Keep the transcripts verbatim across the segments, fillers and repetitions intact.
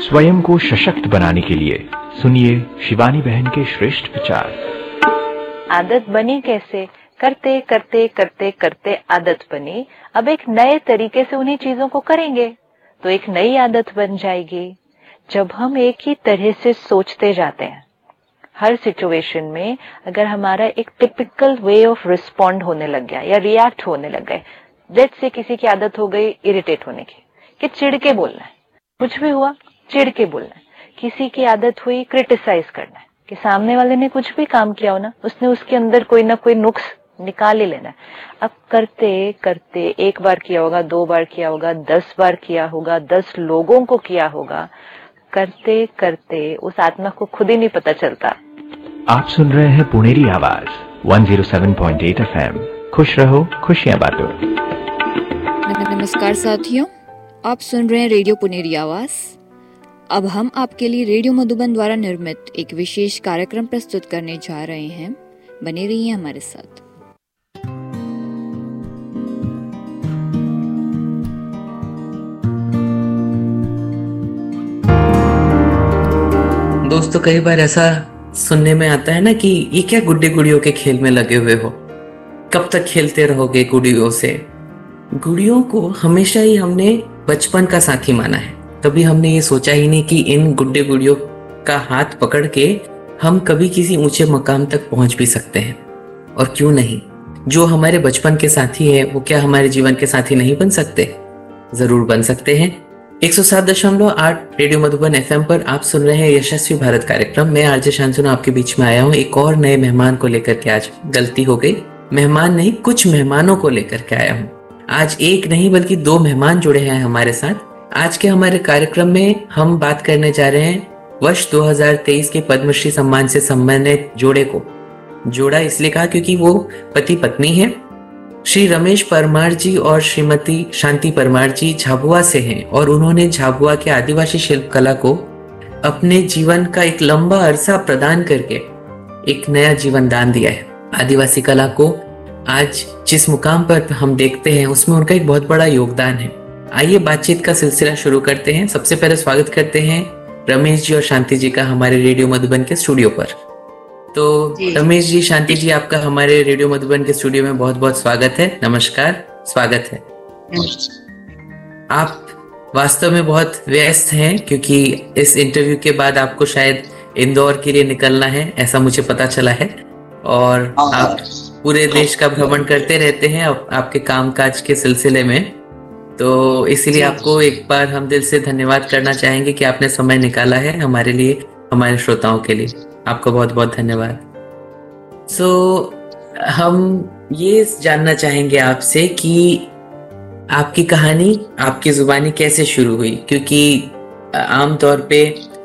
स्वयं को सशक्त बनाने के लिए सुनिए शिवानी बहन के श्रेष्ठ विचार। आदत बनी कैसे? करते करते करते करते आदत बनी। अब एक नए तरीके से उन्हीं चीजों को करेंगे तो एक नई आदत बन जाएगी। जब हम एक ही तरह से सोचते जाते हैं हर सिचुएशन में, अगर हमारा एक टिपिकल वे ऑफ रिस्पॉन्ड होने लग गया या रिएक्ट होने लग गए, लेट्स से किसी की आदत हो गई इरिटेट होने की, कि चिढ़ के बोलना है, कुछ भी हुआ चिढ़ के बोलना है। किसी की आदत हुई क्रिटिसाइज करना है, कि सामने वाले ने कुछ भी काम किया हो ना, उसने उसके अंदर कोई ना कोई नुक्स निकाल ही लेना है। अब करते करते एक बार किया होगा, दो बार किया होगा, दस बार किया होगा, दस लोगों को किया होगा, करते करते उस आत्मा को खुद ही नहीं पता चलता। आप सुन रहे हैं पुनेरी आवाज एक सौ सात पॉइंट आठ एफएम। खुश रहो, खुशियां बांटो। नमस्कार साथियों, आप सुन रहे हैं रेडियो पुनेरी आवाज। अब हम आपके लिए रेडियो मधुबन द्वारा निर्मित एक विशेष कार्यक्रम प्रस्तुत करने जा रहे हैं। बने रहिए हमारे साथ। दोस्तों, कई बार ऐसा सुनने में आता है ना कि ये क्या गुड्डे गुड़ियों के खेल में लगे हुए हो, कब तक खेलते रहोगे गुड़ियों से। गुड़ियों को हमेशा ही हमने बचपन का साथी माना है। कभी हमने ये सोचा ही नहीं कि इन गुड्डे गुड़ियों का हाथ पकड़ के हम कभी किसी ऊंचे मकाम तक पहुंच भी सकते हैं। और क्यों नहीं, जो हमारे बचपन के साथी है वो क्या हमारे जीवन के साथी नहीं बन सकते? जरूर बन सकते हैं। एक सौ सात दशमलव आठ रेडियो मधुबन एफएम पर आप सुन रहे हैं यशस्वी भारत कार्यक्रम। मैं आरजे शांतनु आपके बीच में आया हूँ एक और नए मेहमान को लेकर के। आज गलती हो गई, मेहमान नहीं कुछ मेहमानों को लेकर के आया हूँ। आज एक नहीं बल्कि दो मेहमान जुड़े हैं हमारे साथ। आज के हमारे कार्यक्रम में हम बात करने जा रहे हैं वर्ष दो हज़ार तेईस के पद्मश्री सम्मान से सम्मानित जोड़े को। जोड़ा इसलिए कहा क्योंकि वो पति पत्नी है। श्री रमेश परमार जी और श्रीमती शांति परमार जी झाबुआ से हैं और उन्होंने झाबुआ के आदिवासी शिल्प कला को अपने जीवन का एक लंबा अरसा प्रदान करके एक नया जीवन दान दिया है। आदिवासी कला को आज जिस मुकाम पर हम देखते हैं उसमें उनका एक बहुत बड़ा योगदान है। आइए बातचीत का सिलसिला शुरू करते हैं। सबसे पहले स्वागत करते हैं रमेश जी और शांति जी का हमारे रेडियो मधुबन के स्टूडियो पर। तो रमेश जी, शांति जी, आपका हमारे रेडियो मधुबन के स्टूडियो में बहुत बहुत स्वागत है। नमस्कार, स्वागत है। आप वास्तव में बहुत व्यस्त हैं क्योंकि इस इंटरव्यू के बाद आपको शायद इंदौर के लिए निकलना है, ऐसा मुझे पता चला है। और आप पूरे देश का भ्रमण करते रहते हैं आप, आपके कामकाज के सिलसिले में। तो इसीलिए आपको एक बार हम दिल से धन्यवाद करना चाहेंगे कि आपने समय निकाला है हमारे लिए, हमारे श्रोताओं के लिए। आपको बहुत बहुत धन्यवाद। सो so, हम ये जानना चाहेंगे आपसे कि आपकी कहानी आपकी जुबानी कैसे शुरू हुई, क्योंकि आमतौर पे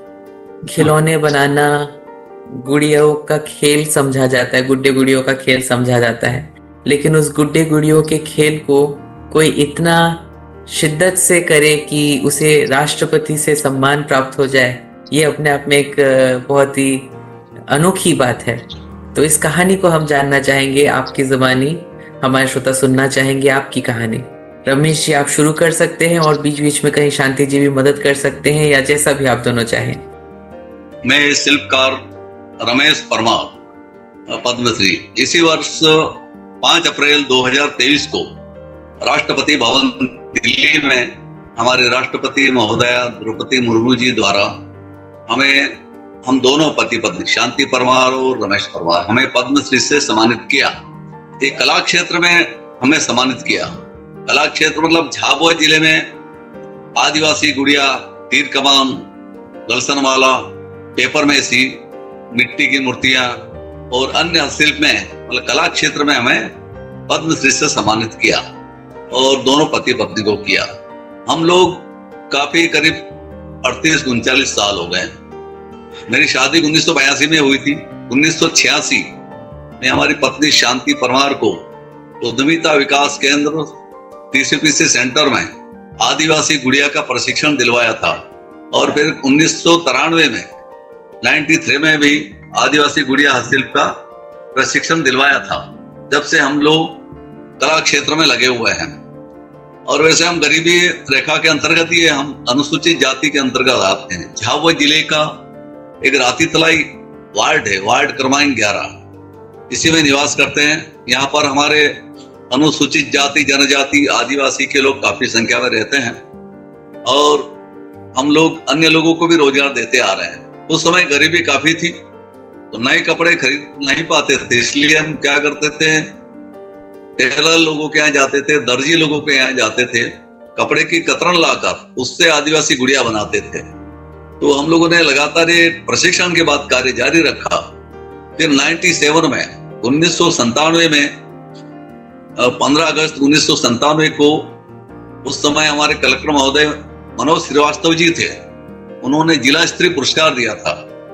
खिलौने बनाना गुड़ियों का खेल समझा जाता है, गुड्डे गुड़ियों का खेल समझा जाता है, लेकिन उस गुड्डे गुड़ियों के खेल को कोई इतना शिद्दत से करे कि उसे राष्ट्रपति से सम्मान प्राप्त हो जाए, ये अपने आप में एक बहुत ही अनोखी बात है। तो इस कहानी को हम जानना चाहेंगे, आपकी ज़बानी हमारे श्रोता सुनना चाहेंगे आपकी कहानी। रमेश जी, आप शुरू कर सकते हैं और बीच बीच में कहीं शांति जी भी मदद कर सकते हैं, या जैसा भी आप दोनों चाहें। मैं शिल्पकार रमेश परमार, पद्मश्री, इसी वर्ष पाँच अप्रैल दो हज़ार तेईस को राष्ट्रपति भवन दिल्ली में हमारे राष्ट्रपति महोदया द्रौपदी मुर्मू जी द्वारा हमें, हम दोनों पति पत्नी शांति परमार और रमेश परमार, हमें पद्मश्री से सम्मानित किया। एक कला क्षेत्र में हमें सम्मानित किया। कला क्षेत्र मतलब झाबुआ जिले में आदिवासी गुड़िया, तीर कमान, गलसन वाला, पेपर मैसी, मिट्टी की मूर्तियां और अन्य हस्तशिल्प में, मतलब कला क्षेत्र में हमें पद्मश्री से सम्मानित किया और दोनों पति पत्नी को किया। हम लोग काफी करीब अड़तीस उनचालीस साल हो गए। मेरी शादी उन्नीस सौ बयासी में हुई थी। उन्नीस सौ छियासी में हमारी पत्नी शांति परमार को उद्यमिता विकास केंद्र टीसीपीसी सेंटर में आदिवासी गुड़िया का प्रशिक्षण दिलवाया था और फिर उन्नीस सौ तिरानवे में तिरानवे में भी आदिवासी गुड़िया हस्तशिल्प का प्रशिक्षण दिलवाया था। जब से हम लोग कला क्षेत्र में लगे हुए हैं और वैसे हम गरीबी रेखा के अंतर्गत ही है, हम अनुसूचित जाति के अंतर्गत आते हैं। झाबुआ जिले का एक राती तलाई वार्ड है, वार्ड क्रमांक ग्यारह, इसी में निवास करते हैं। यहाँ पर हमारे अनुसूचित जाति, जनजाति, आदिवासी के लोग काफी संख्या में रहते हैं और हम लोग अन्य लोगों को भी रोजगार देते आ रहे हैं। उस समय गरीबी काफी थी तो नए कपड़े खरीद नहीं पाते थे, इसलिए हम क्या करते थे, टेलर लोगों के यहाँ जाते थे, दर्जी लोगों के यहाँ जाते थे, कपड़े की कतरन लाकर उससे आदिवासी गुड़िया बनाते थे। तो हम लोगों ने लगातार ये प्रशिक्षण के बाद कार्य जारी रखा। फिर सत्तानवे में उन्नीस सौ संतानवे में पंद्रह अगस्त उन्नीस सौ संतानवे को उस समय हमारे कलेक्टर महोदय मनोज श्रीवास्तव जी थे, उन्होंने जिला स्तरीय पुरस्कार दिया था।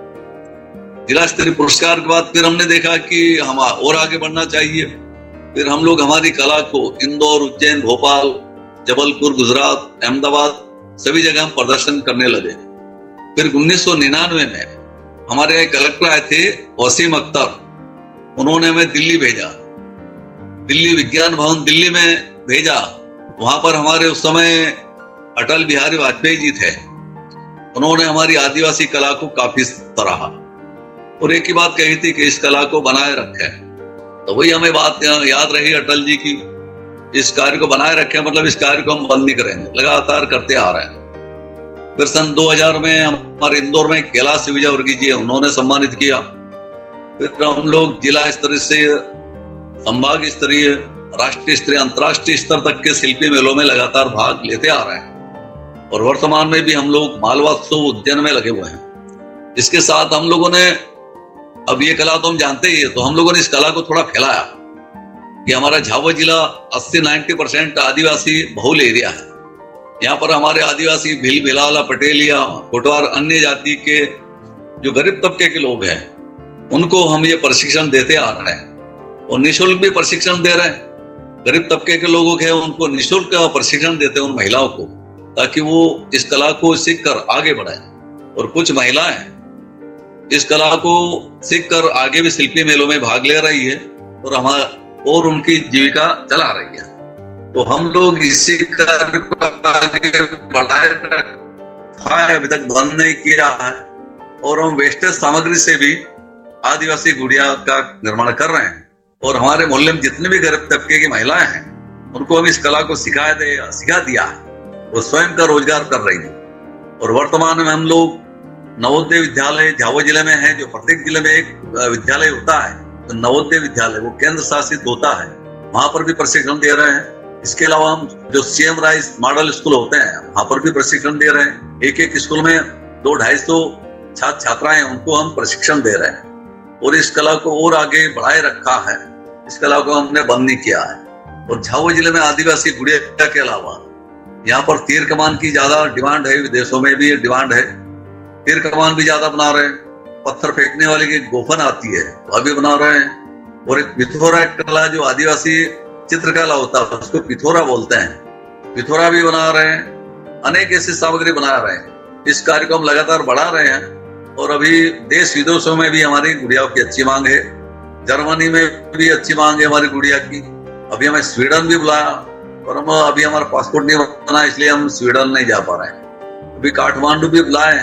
जिला स्तरीय पुरस्कार के बाद फिर हमने देखा कि हम और आगे बढ़ना चाहिए। फिर हम लोग हमारी कला को इंदौर, उज्जैन, भोपाल, जबलपुर, गुजरात, अहमदाबाद सभी जगह हम प्रदर्शन करने लगे। फिर उन्नीस सौ निन्यानवे में हमारे यहाँ कलेक्टर आए थे वसीम अख्तर, उन्होंने हमें दिल्ली भेजा, दिल्ली विज्ञान भवन दिल्ली में भेजा। वहां पर हमारे उस समय अटल बिहारी वाजपेयी जी थे, उन्होंने हमारी आदिवासी कला को काफी सराहा और एक ही बात कही थी कि इस कला को बनाए रखें। तो वही हमें बात याद रही अटल जी की, इस कार्य को बनाए रखें, मतलब इस कार्य को हम बंद नहीं करेंगे, लगातार करते आ रहे हैं। फिर सन दो हज़ार में हमारे इंदौर में कैलाश विजयवर्गीय जी, उन्होंने सम्मानित किया। फिर हम लोग जिला स्तर से संभाग स्तरीय, राष्ट्रीय स्तरीय, अंतर्राष्ट्रीय स्तर तक के शिल्पी मेलों में लगातार भाग लेते आ रहे हैं और वर्तमान में भी हम लोग मालवात्सव उद्यान में लगे हुए हैं। इसके साथ हम लोगों ने, अब ये कला तो हम जानते ही है, तो हम लोगों ने इस कला को थोड़ा फैलाया कि हमारा झाबुआ जिला अस्सी नब्बे परसेंट आदिवासी बहुल एरिया है। यहाँ पर हमारे आदिवासी भील, भिलाला, पटेलिया, कोटवार, अन्य जाति के जो गरीब तबके के लोग हैं उनको हम ये प्रशिक्षण देते आ रहे हैं और निःशुल्क भी प्रशिक्षण दे रहे हैं। गरीब तबके के लोगों के उनको निःशुल्क प्रशिक्षण देते हैं उन महिलाओं को, ताकि वो इस कला को सीखकर आगे बढ़े। और कुछ महिलाएं इस कला को सीखकर आगे भी शिल्पी मेलों में भाग ले रही है और हमारा और उनकी जीविका चला रही है। तो हम लोग इसी कार्य को आगे बढ़ाए रखा है, अभी तक बंद नहीं किया है और हम वेस्टेज सामग्री से भी आदिवासी गुड़िया का निर्माण कर रहे हैं और हमारे मोहल्ले में जितने भी गरीब तबके की महिलाएं हैं उनको हम इस कला को सिखा दे सिखा दिया है, वो स्वयं का रोजगार कर रही है। और वर्तमान में हम लोग नवोदय विद्यालय झाबुआ जिले में है, जो प्रत्येक जिले में एक विद्यालय होता है, तो नवोदय विद्यालय वो केंद्र शासित होता है, वहां पर भी प्रशिक्षण दे रहे हैं। इसके अलावा हम जो सीएम राइस मॉडल स्कूल होते हैं वहां पर भी प्रशिक्षण दे रहे हैं। एक एक स्कूल में दो ढाई सौ छात्र छात्राएं, उनको हम प्रशिक्षण दे रहे हैं और इस कला को और आगे बढ़ाए रखा है। इस कला को हमने बंद नहीं किया है। और झाबुआ जिले में आदिवासी गुड़िया के अलावा यहाँ पर तीर कमान की ज्यादा डिमांड है, विदेशों में भी डिमांड है, तीर कमान भी ज्यादा बना रहे हैं। पत्थर फेंकने वाली की गोफन आती है वह भी बना रहे हैं। और एक पिथोरा कला जो आदिवासी चित्रकला होता है उसको पिथोरा बोलते हैं, पिथोरा भी बना रहे हैं। अनेक ऐसी सामग्री बना रहे हैं। इस कार्य को हम लगातार बढ़ा रहे हैं और अभी देश विदेशों में भी हमारी गुड़ियाओं की अच्छी मांग है। जर्मनी में भी अच्छी मांग है हमारी गुड़िया की। अभी हमें स्वीडन भी बुलाया और हम अभी हमारा पासपोर्ट नहीं बना, इसलिए हम स्वीडन नहीं जा पा रहे हैं। अभी काठमांडू भी बुलाए,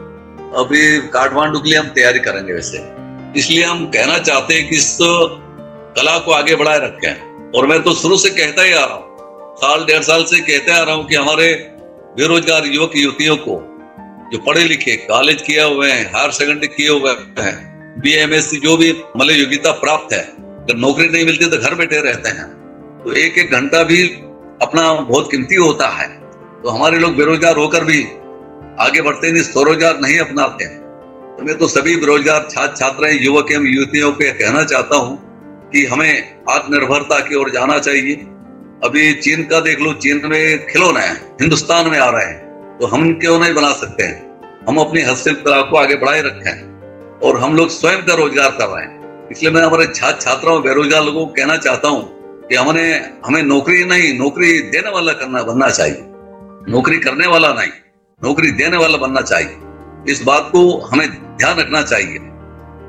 अभी काठमांडू के लिए हम तैयारी करेंगे। वैसे इसलिए हम कहना चाहते हैं कि इस कला को आगे बढ़ाए रखें। और मैं तो शुरू से कहता ही आ रहा हूँ, साल डेढ़ साल से कहते आ रहा हूँ कि हमारे बेरोजगार युवक युवतियों को जो पढ़े लिखे, कॉलेज किए हुए हैं, हायर सेकेंडरी किए हुए हैं, बी एम एस सी जो भी मतलब योग्यता प्राप्त है, अगर नौकरी नहीं मिलती तो घर बैठे रहते हैं। तो एक एक घंटा भी अपना बहुत कीमती होता है। तो हमारे लोग बेरोजगार होकर भी आगे बढ़ते नहीं, स्वरोजगार नहीं अपनाते हैं। तो मैं तो सभी बेरोजगार छात्र छात्राएं, युवक एवं युवतियों को कहना चाहता हूँ कि हमें आत्मनिर्भरता की ओर जाना चाहिए। अभी चीन का देख लो, चीन में खिलौने हैं, हिंदुस्तान में आ रहे हैं, तो हम क्यों नहीं बना सकते हैं। हम अपनी हस्तशिल्प कला को आगे बढ़ाए रखें और हम लोग स्वयं का रोजगार कर रहे हैं। इसलिए मैं हमारे छात्र छात्राओं, बेरोजगार लोगों को कहना चाहता हूँ कि हमें हमें नौकरी नहीं, नौकरी देने वाला करना बनना चाहिए, नौकरी करने वाला नहीं, नौकरी देने वाला बनना चाहिए। इस बात को हमें ध्यान रखना चाहिए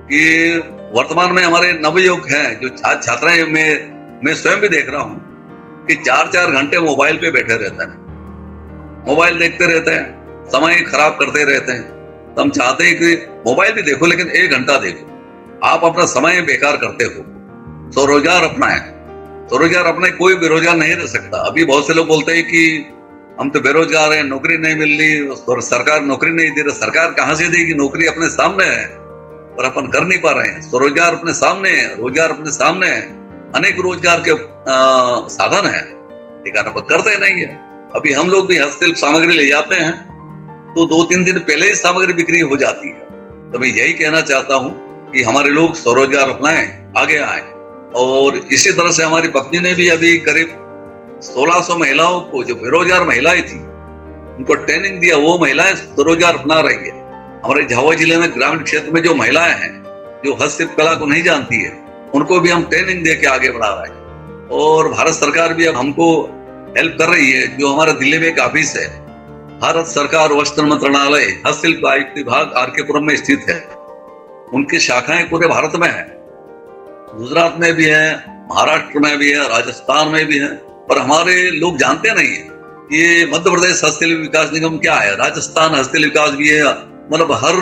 कि वर्तमान में हमारे नवयुवक हैं जो छात्र छात्राएं, मैं मैं स्वयं भी देख रहा हूँ कि चार चार घंटे मोबाइल पे बैठे रहते हैं, मोबाइल देखते रहते हैं, समय खराब करते रहते हैं। तो हम चाहते हैं कि मोबाइल भी देखो लेकिन एक घंटा देखो, आप अपना समय बेकार करते हो। स्वरोजगार अपनाएं, स्वरोजगार अपने, कोई बेरोजगार नहीं रह सकता। अभी बहुत से लोग बोलते हैं कि हम तो बेरोजगार हैं, नौकरी नहीं मिल रही और सरकार नौकरी नहीं दे रही। सरकार कहां से देगी? नौकरी अपने सामने है और अपन कर नहीं पा रहे हैं। स्वरोजगार अपने सामने है, रोजगार अपने सामने है, अनेक रोजगार के आ, साधन है, लेकिन अपन करते नहीं है। अभी हम लोग भी हस्तशिल्प सामग्री ले जाते हैं तो दो तीन दिन पहले ही सामग्री बिक्री हो जाती है। तो मैं यही कहना चाहता हूं कि हमारे लोग स्वरोजगार अपनाएं, आगे आए। और इसी तरह से हमारी पत्नी ने भी अभी करीब सोलह सौ महिलाओं को, जो बेरोजगार महिलाएं थी, उनको ट्रेनिंग दिया। वो महिलाएं स्वरोजगार अपना रही है। हमारे झाबुआ जिले में ग्रामीण क्षेत्र में जो महिलाएं हैं जो हस्तशिल्प कला को नहीं जानती है, उनको भी हम ट्रेनिंग दे के आगे बढ़ा रहे हैं। और भारत सरकार भी अब हमको हेल्प कर रही है। जो हमारा दिल्ली में एक ऑफिस है, भारत सरकार वस्त्र मंत्रालय हस्तशिल्प आयुक्त विभाग आर के पुरम में स्थित है, उनकी शाखाएं पूरे भारत में है, गुजरात में भी है, महाराष्ट्र में भी है, राजस्थान में भी है। पर हमारे लोग जानते नहीं है ये मध्य प्रदेश हस्तशिल्प विकास निगम क्या है, राजस्थान हस्तशिल्प विकास भी है, मतलब हर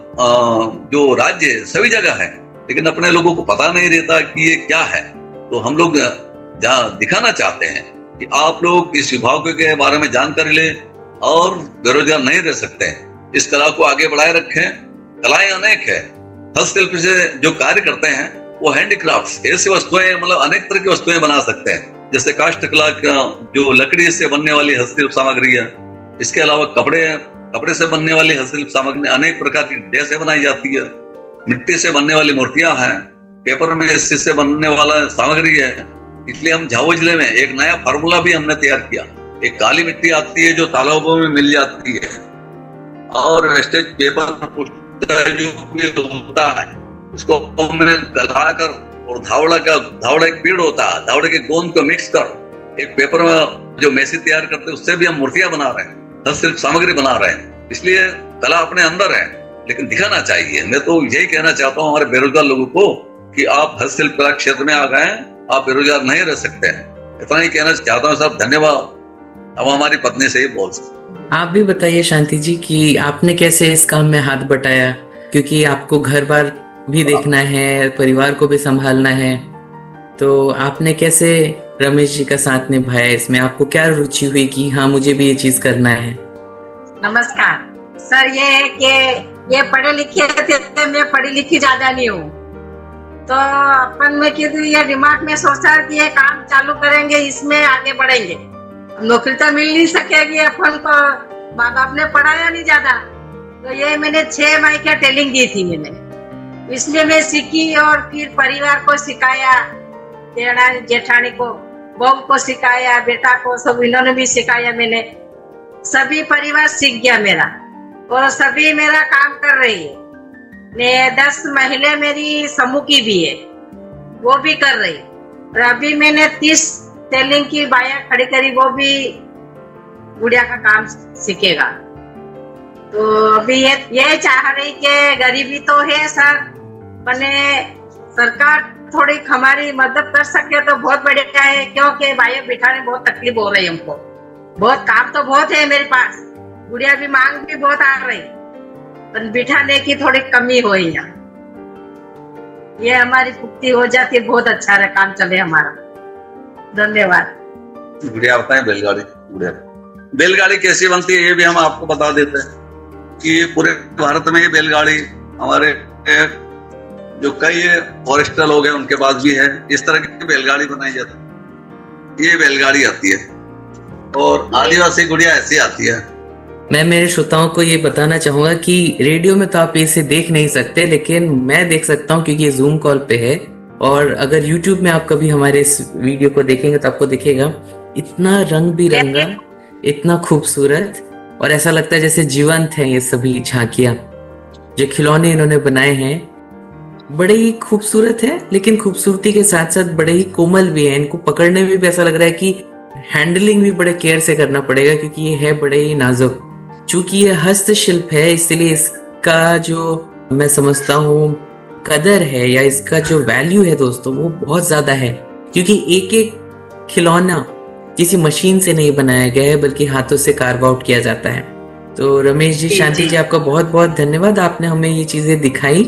जो राज्य है सभी जगह है, लेकिन अपने लोगों को पता नहीं रहता कि ये क्या है। तो हम लोग दिखाना चाहते हैं कि आप लोग इस विभाग के बारे में जानकारी लें और बेरोजगार नहीं रह सकते हैं। इस कला को आगे बढ़ाए रखें। कलाएं अनेक है, हस्तशिल्प से जो कार्य करते हैं वो हैंडीक्राफ्ट, ऐसी वस्तुएं, मतलब अनेक तरह की वस्तुएं बना सकते हैं। जैसे काष्ठ कला का जो लकड़ी से बनने वाली हस्तशिल्प सामग्री है, इसके अलावा कपड़े कपड़े से बनने वाली हस्तशिल्प सामग्री, अनेक प्रकार की ड्रेसें बनाई जाती है, मिट्टी से बनने वाली मूर्तियां हैं, पेपर में से बनने वाला सामग्री है। इसलिए हम झाबुआ जिले में एक नया फार्मूला भी हमने तैयार किया। एक काली मिट्टी आती है जो तालाबों में मिल जाती है, और वेस्टेज पेपर जो होता है उसको हमने गलाकर, और धावड़ा का धावड़ा एक पेड़ होता है, धावड़े के गोंद को मिक्स कर एक पेपर में जो मेसी तैयार करते हैं, उससे भी हम मूर्तियां बना रहे हैं, हस्तशिल्प सामग्री बना रहे हैं। इसलिए कला अपने अंदर है, लेकिन दिखाना चाहिए। मैं तो यही कहना चाहता हूँ हमारे बेरोजगार लोगों को कि आप हस्तशिल्प कला क्षेत्र में आ गए, आप बेरोजगार नहीं रह सकते हैं। इतना ही कहना चाहता हूँ साहब, धन्यवाद। अब हमारी पत्नी से ही बोल सकते। आप भी बताइए शांति जी कि आपने कैसे इस काम में हाथ बटाया, क्योंकि आपको घर बार भी देखना है, परिवार को भी संभालना है, तो आपने कैसे रमेश जी का साथ निभाया इसमें? आपको क्या रुचि हुई कि हाँ मुझे भी ये चीज करना है? नमस्कार सर, ये है कि ये पढ़े लिखे थे, मैं पढ़ी लिखी ज्यादा नहीं हूँ, तो अपन में किधर ये दिमाग में सोचा कि ये काम चालू करेंगे, इसमें आगे बढ़ेंगे। नौकरी तो मिल नहीं सकेगी अपन को, माँ बाप ने पढ़ाया नहीं ज्यादा, तो ये मैंने छह महीने की ट्रेनिंग दी थी मैंने, इसलिए मैं सीखी और फिर परिवार को सिखाया, जेठानी को, बहू को सिखाया, बेटा को, सब इन्होंने भी सिखाया मैंने। सभी परिवार सीख गया मेरा, और सभी मेरा काम कर रही है। ने दस महिला मेरी समूह की भी है, वो भी कर रही। और अभी मैंने तीस टेलिंग की बाया खड़ी करी, वो भी गुड़िया का काम सीखेगा। तो अभी ये ये चाह रही कि गरीबी तो है सर, बने सरकार थोड़ी हमारी मदद कर सके तो बहुत बढ़िया है, क्योंकि भाई बिठाने बहुत तकलीफ हो रही है हमको। बहुत काम तो बहुत है मेरे पास, गुड़िया भी मांग भी बहुत आ रही, पर बिठाने की थोड़ी कमी हो यहाँ। ये हमारी पुख्ती हो जाती, बहुत अच्छा रहा, काम चले हमारा। धन्यवाद। गुड़िया बताए बैलगाड़ी, गुड़िया बैलगाड़ी कैसी बनती है ये भी हम आपको बता देते हैं कि पूरे भारत में ये बैलगाड़ी हमारे जो कई फॉरेस्टर लोग हैं उनके पास भी है, इस तरह की बैलगाड़ी बनाई जाती है। ये बैलगाड़ी आती है, और आदिवासी गुड़िया ऐसी आती है। मैं मेरे श्रोताओं को ये बताना चाहूंगा कि रेडियो में तो आप इसे देख नहीं सकते, लेकिन मैं देख सकता हूँ क्योंकि ये जूम कॉल पे है। और अगर यूट्यूब में आप कभी हमारे इस वीडियो को देखेंगे तो आपको दिखेगा इतना रंग बिरंगा, इतना खूबसूरत, और ऐसा लगता है जैसे जीवंत है ये सभी झांकियां। जो खिलौने इन्होंने बनाए हैं बड़े ही खूबसूरत है, लेकिन खूबसूरती के साथ साथ बड़े ही कोमल भी है। इनको पकड़ने में भी ऐसा लग रहा है कि हैंडलिंग भी बड़े केयर से करना पड़ेगा, क्योंकि ये है बड़े ही नाजुक। चूंकि ये हस्तशिल्प है, इसलिए इसका जो मैं समझता हूँ कदर है या इसका जो वैल्यू है दोस्तों, वो बहुत ज्यादा है। क्योंकि एक एक खिलौना किसी मशीन से नहीं बनाया गया है बल्कि हाथों से कार्व आउट किया जाता है। तो रमेश जी, शांति जी, आपका बहुत बहुत धन्यवाद, आपने हमें ये चीजें दिखाई।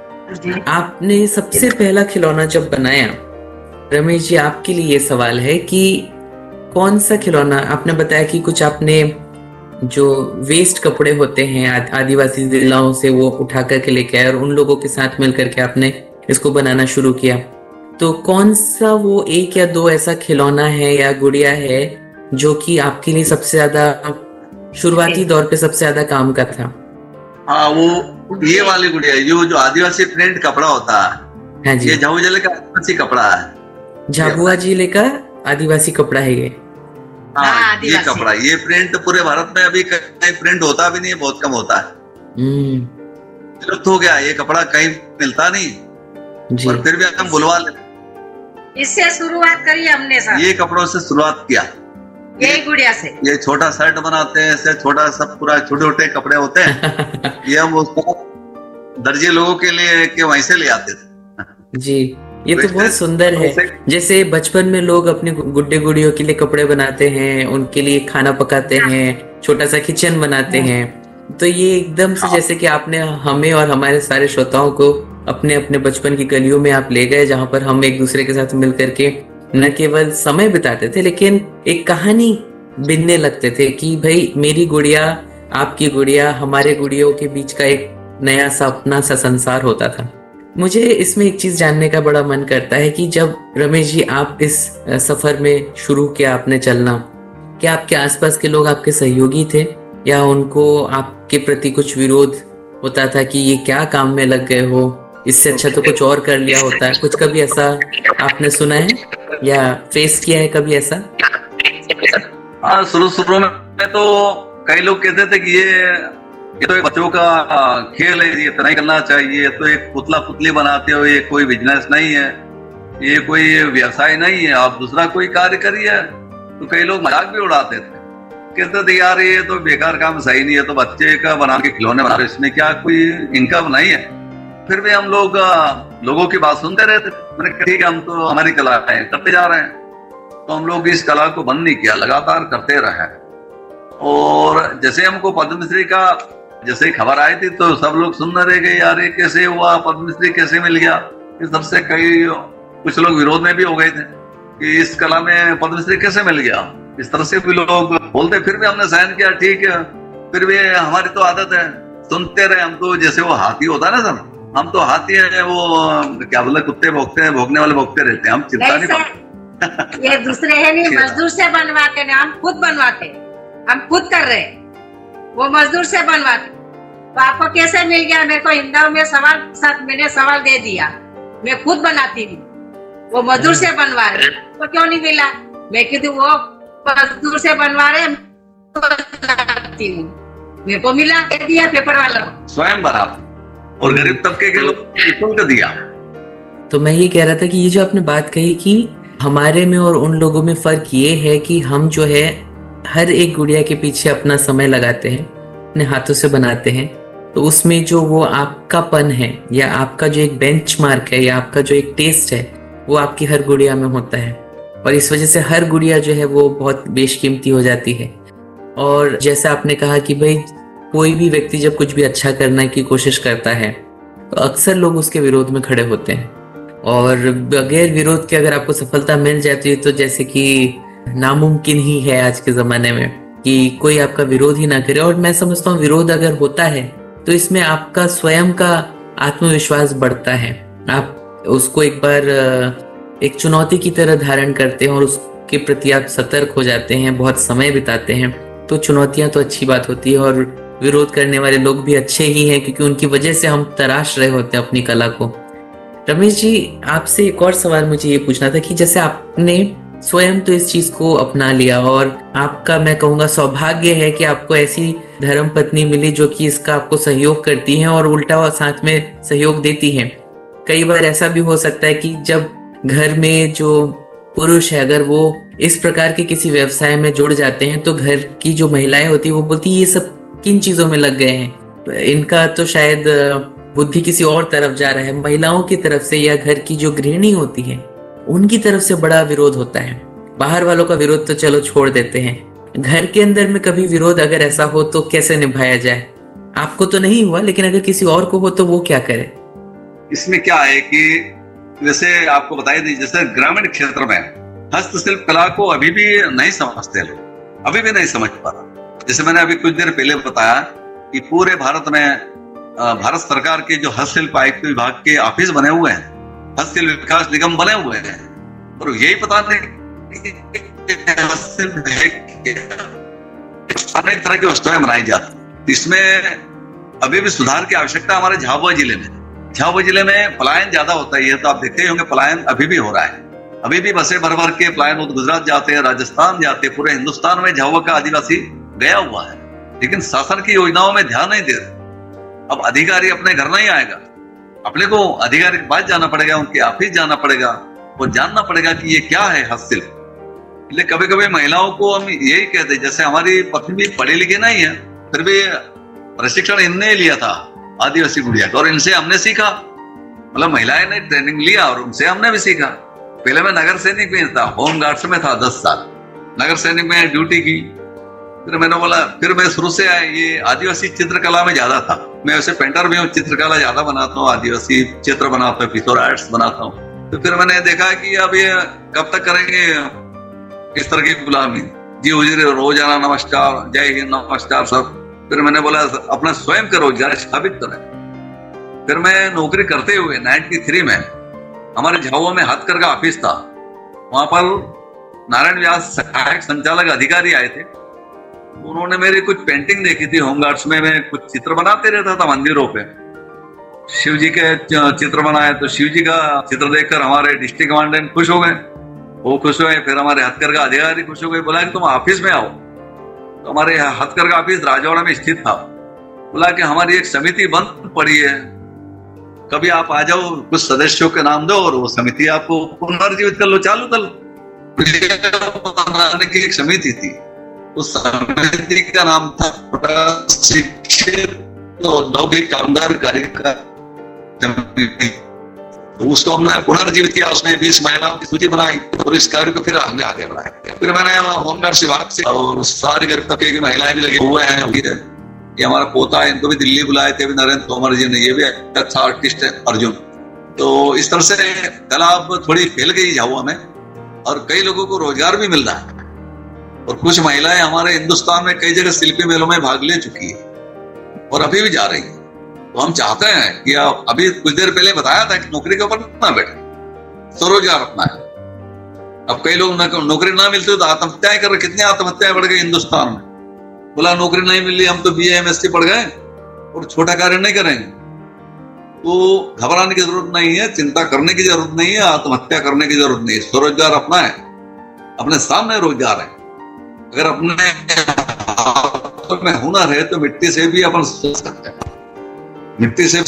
आपने सबसे पहला खिलौना जब बनाया, रमेश जी आपके लिए ये सवाल है कि कौन सा खिलौना, आपने बताया कि कुछ आपने जो वेस्ट कपड़े होते हैं आदिवासी जिलाओं से वो उठा करके लेके आए और उन लोगों के साथ मिलकर के आपने इसको बनाना शुरू किया, तो कौन सा वो एक या दो ऐसा खिलौना है या गुड़िया है जो कि आपके लिए सबसे ज्यादा शुरुआती दौर पे सबसे ज्यादा काम का था? हाँ, वो ये वाली गुड़िया है, जो जो आदिवासी प्रिंट कपड़ा होता है। हाँ जी, ये झाबुआ जिले का आदिवासी कपड़ा है। झाबुआ जिले का आदिवासी कपड़ा है ये। हाँ, ये कपड़ा, ये प्रिंट पूरे भारत में अभी कहीं प्रिंट होता भी नहीं है, बहुत कम होता है। विलुप्त हो गया ये कपड़ा, कहीं मिलता नहीं, और फिर भी हम बुलवा लेते। इससे शुरुआत करी हमने सर, ये कपड़ों से शुरुआत किया, यही गुड़िया से। ये छोटा शर्ट बनाते हैं, ऐसे छोटा सब पूरा छोटे छोटे कपड़े होते हैं ये हम उसको दर्जी लोगों के लिए के वहीं से ले आते थे जी। ये तो बहुत सुंदर है, जैसे बचपन में लोग अपने गुड्डे गुड़ियों के लिए कपड़े बनाते हैं, उनके लिए खाना पकाते हैं, छोटा सा किचन बनाते हैं, तो ये एकदम से जैसे कि आपने हमें और हमारे सारे श्रोताओं को अपने अपने बचपन की गलियों में आप ले गए, जहाँ पर हम एक दूसरे के साथ मिल करके न केवल समय बिताते थे लेकिन एक कहानी बिनने लगते थे कि भाई मेरी गुड़िया, आपकी गुड़िया, हमारे गुड़ियों के बीच का एक नया सा अपना सा संसार होता था। मुझे इसमें एक चीज जानने का बड़ा मन करता है कि जब रमेश जी आप इस सफर में शुरू किया आपने चलना, क्या आपके आसपास के लोग आपके सहयोगी थे या उनको आपके प्रति कुछ विरोध होता था कि ये क्या काम में लग गए हो, इससे अच्छा तो कुछ और कर लिया होता है? कुछ कभी ऐसा आपने सुना है या फेस किया है कभी ऐसा? हाँ, शुरू शुरू में तो कई लोग कहते थे कि ये ये तो एक बच्चों का खेल है, ये नहीं करना चाहिए, तो एक पुतला पुतली बनाते हो, ये कोई बिजनेस नहीं है, ये कोई व्यवसाय नहीं है, आप दूसरा कोई कार्य करिए। तो कई लोग मजाक भी उड़ाते थे, कहते थे यार ये तो बेकार काम, सही नहीं है, तो बच्चे का बना के खिलौने बना रहे, इसमें क्या कोई इनकम नहीं है। फिर भी हम लोग लोगों की बात सुनते रहते थे। मैंने कहा ठीक है, हम तो हमारी कला है, करते जा रहे हैं, तो हम लोग इस कला को बंद नहीं किया, लगातार करते रहे। और जैसे हमको पद्मश्री का जैसे खबर आई थी तो सब लोग सुनने रह गए, यार ये कैसे हुआ, पद्मश्री कैसे मिल गया। इस सबसे कई कुछ लोग विरोध में भी हो गए थे कि इस कला में पद्मश्री कैसे मिल गया, इस तरह से भी लोग बोलते। फिर भी हमने सहन किया, ठीक है, फिर भी हमारी तो आदत है, सुनते रहे हम तो। जैसे वो हाथी होता है ना सर, हम तो हाथी है, वो क्या बोले, कुत्ते भोगते हैं, भोगने वाले भोगते रहते हैं, हम चिंता नहीं करते। ये दूसरे है नहीं, मजदूर से बनवाते ना, हम खुद बनवाते, हम खुद कर रहे, वो मजदूर से बनवाते। तो आपको कैसे मिल गया? मेरे को हिंदू में सवाल साथ मैंने सवाल दे दिया, मैं खुद बनाती थी, वो मजदूर से बनवा रहे, तो क्यों नहीं मिला? मैं कहती वो मजदूर से बनवा रहे, मेरे को मिला, दे दिया पेपर वाला, स्वयं बना, और गरीब तबके के लोग को दिया। तो मैं ये कह रहा था कि ये जो आपने बात कही कि हमारे में और उन लोगों में फर्क ये है कि हम जो है हर एक गुड़िया के पीछे अपना समय लगाते हैं, अपने हाथों से बनाते हैं, तो उसमें जो वो आपकापन है या आपका जो एक बेंचमार्क है या आपका जो एक टेस्ट है वो आपकी हर गुड़िया में होता है, और इस वजह से हर गुड़िया जो है वो बहुत बेशकीमती हो जाती है। और जैसा आपने कहा कि भाई कोई भी व्यक्ति जब कुछ भी अच्छा करने की कोशिश करता है तो अक्सर लोग उसके विरोध में खड़े होते हैं, और बगैर विरोध के अगर आपको सफलता मिल जाती है तो जैसे कि नामुमकिन ही है आज के जमाने में कि कोई आपका विरोध ही ना करे। और मैं समझता हूँ विरोध अगर होता है तो इसमें आपका स्वयं का आत्मविश्वास बढ़ता है, आप उसको एक बार एक चुनौती की तरह धारण करते हैं और उसके प्रति आप सतर्क हो जाते हैं, बहुत समय बिताते हैं, तो चुनौतियां तो अच्छी बात होती है और विरोध करने वाले लोग भी अच्छे ही हैं क्योंकि उनकी वजह से हम तराश रहे होते हैं अपनी कला को। रमेश जी, आपसे एक और सवाल मुझे ये पूछना था कि जैसे आपने स्वयं तो इस चीज को अपना लिया और आपका मैं कहूँगा सौभाग्य है कि आपको ऐसी धर्म पत्नी मिली जो कि इसका आपको सहयोग करती है और उल्टा साथ में सहयोग देती है। कई बार ऐसा भी हो सकता है कि जब घर में जो पुरुष है अगर वो इस प्रकार के किसी व्यवसाय में जुड़ जाते हैं तो घर की जो महिलाएं होती है वो बोलती है ये सब किन चीजों में लग गए हैं, इनका तो शायद बुद्धि किसी और तरफ जा रहा है। महिलाओं की तरफ से या घर की जो गृहिणी होती है उनकी तरफ से बड़ा विरोध होता है। बाहर वालों का विरोध तो चलो छोड़ देते हैं, घर के अंदर में कभी विरोध अगर ऐसा हो तो कैसे निभाया जाए? आपको तो नहीं हुआ, लेकिन अगर किसी और को हो तो वो क्या करे? इसमें क्या है कि जैसे आपको बताई दी, जैसे ग्रामीण क्षेत्र में हस्तशिल्प कला को अभी भी नहीं समझते लोग, अभी भी नहीं समझ पा रहा। जैसे मैंने अभी कुछ देर पहले बताया कि पूरे भारत में भारत सरकार के जो हस्तशिल्प आयुक्त विभाग के ऑफिस बने हुए हैं, हस्तशिल्प विकास निगम बने हुए हैं, और यही पता नहीं अनेक तरह की वस्तुएं बनाई जाती। इसमें अभी भी सुधार की आवश्यकता हमारे झाबुआ जिले में। झाबुआ जिले में पलायन ज्यादा होता है, तो आप देखते ही होंगे पलायन अभी भी हो रहा है। अभी भी बसें भर भर के पलायन गुजरात जाते हैं, राजस्थान जाते हैं, पूरे हिंदुस्तान में झाबुआ का आदिवासी गया हुआ है, लेकिन शासन की योजनाओं में ध्यान नहीं दे रहे। अब अधिकारी अपने घर नहीं आएगा, अपने को अधिकारी के पास जाना पड़ेगा, उनके ऑफिस जाना पड़ेगा, वो जानना पड़ेगा कि ये क्या है हस्तशिल्प। इसलिए कभी कभी महिलाओं को हम यही कहते हैं, जैसे हमारी पत्नी भी पढ़ी लिखी नहीं है, फिर भी प्रशिक्षण इनने लिया था आदिवासी गुड़िया का, और इनसे हमने सीखा। मतलब महिलाएं ने ट्रेनिंग लिया और उनसे हमने भी सीखा। पहले मैं नगर सैनिक में था, होम गार्ड्स में था दस साल, नगर सैनिक में ड्यूटी की। फिर मैंने बोला, फिर मैं शुरू से आया ये आदिवासी चित्रकला में ज्यादा था। मैं वैसे पेंटर भी हूँ, चित्रकला ज्यादा बनाता हूँ, आदिवासी चित्र बनाता हूँ, पिथौरा आर्ट्स बनाता हूँ। तो फिर मैंने देखा कि अब ये कब तक करेंगे इस तरह की गुलामी, जी हुजूर रोजाना नमस्कार, जय हिंद, नमस्कार सब। फिर मैंने बोला अपना स्वयं का रोजगार स्थापित करें। फिर मैं नौकरी करते हुए तिरानवे में हमारे झाबुआ में हाथकर का ऑफिस था, वहां पर नारायण व्यास सहायक संचालक अधिकारी आए थे। उन्होंने मेरी कुछ पेंटिंग देखी थी होमगार्ड्स में, मैं कुछ चित्र बनाते रहता था मंदिरों पे, शिव जी के चित्र बनाए। तो शिव जी का चित्र देखकर हमारे डिस्ट्रिक्ट कमांडेंट खुश हो गए, वो खुश हुए। फिर हमारे हथकर का अधिकारी खुश हो गए, बोला कि तुम ऑफिस में आओ। तो हमारे हथकर का ऑफिस राजवाड़ा में स्थित था। बोला कि हमारी एक समिति बंद पड़ी है, कभी आप आ जाओ, कुछ सदस्यों के नाम दो और वो समिति आपको पुनर्जीवित कर लो, चालू कर लो। बनाने की एक समिति थी, उस समिति का नाम था शिक्षित नौकरी कामगार कार्यक्रम। तो उसको हमने पुनर्जीवित किया, उसमें बीस महिलाओं की सूची बनाई और इस कार्य को फिर हमने आगे बढ़ाया। फिर मैंने होमगार्ड्स विभाग से और सारी गरीब तबके की महिलाएं भी लगे हुए हैं। ये हमारा पोता है, इनको भी दिल्ली बुलाए थे, नरेंद्र तोमर जी ने, ये भी अच्छा आर्टिस्ट है अर्जुन। तो इस तरह से कला अब थोड़ी फैल गई झाबुआ में और कई लोगों को रोजगार भी मिल रहा है। और कुछ महिलाएं हमारे हिंदुस्तान में कई जगह शिल्पी मेलों में भाग ले चुकी है और अभी भी जा रही है। तो हम चाहते हैं कि आप, अभी कुछ देर पहले बताया था कि नौकरी के ऊपर ना बैठे, स्वरोजगार अपना है। अब कई लोग नौकरी ना मिलती तो आत्महत्याएं कर रहे, कितनी आत्महत्याएं बढ़ गई हिंदुस्तान में। बोला नौकरी नहीं मिली, हम तो B A M S C पढ़ गए और छोटा कार्य नहीं करेंगे। तो घबराने की जरूरत नहीं है, चिंता करने की जरूरत नहीं है, आत्महत्या करने की जरूरत नहीं है। स्वरोजगार अपना है, अपने सामने रोजगार है। अगर अपने हाथ में हुनर है तो मिट्टी से भी अपन सोच सकते हैं। मिट्टी से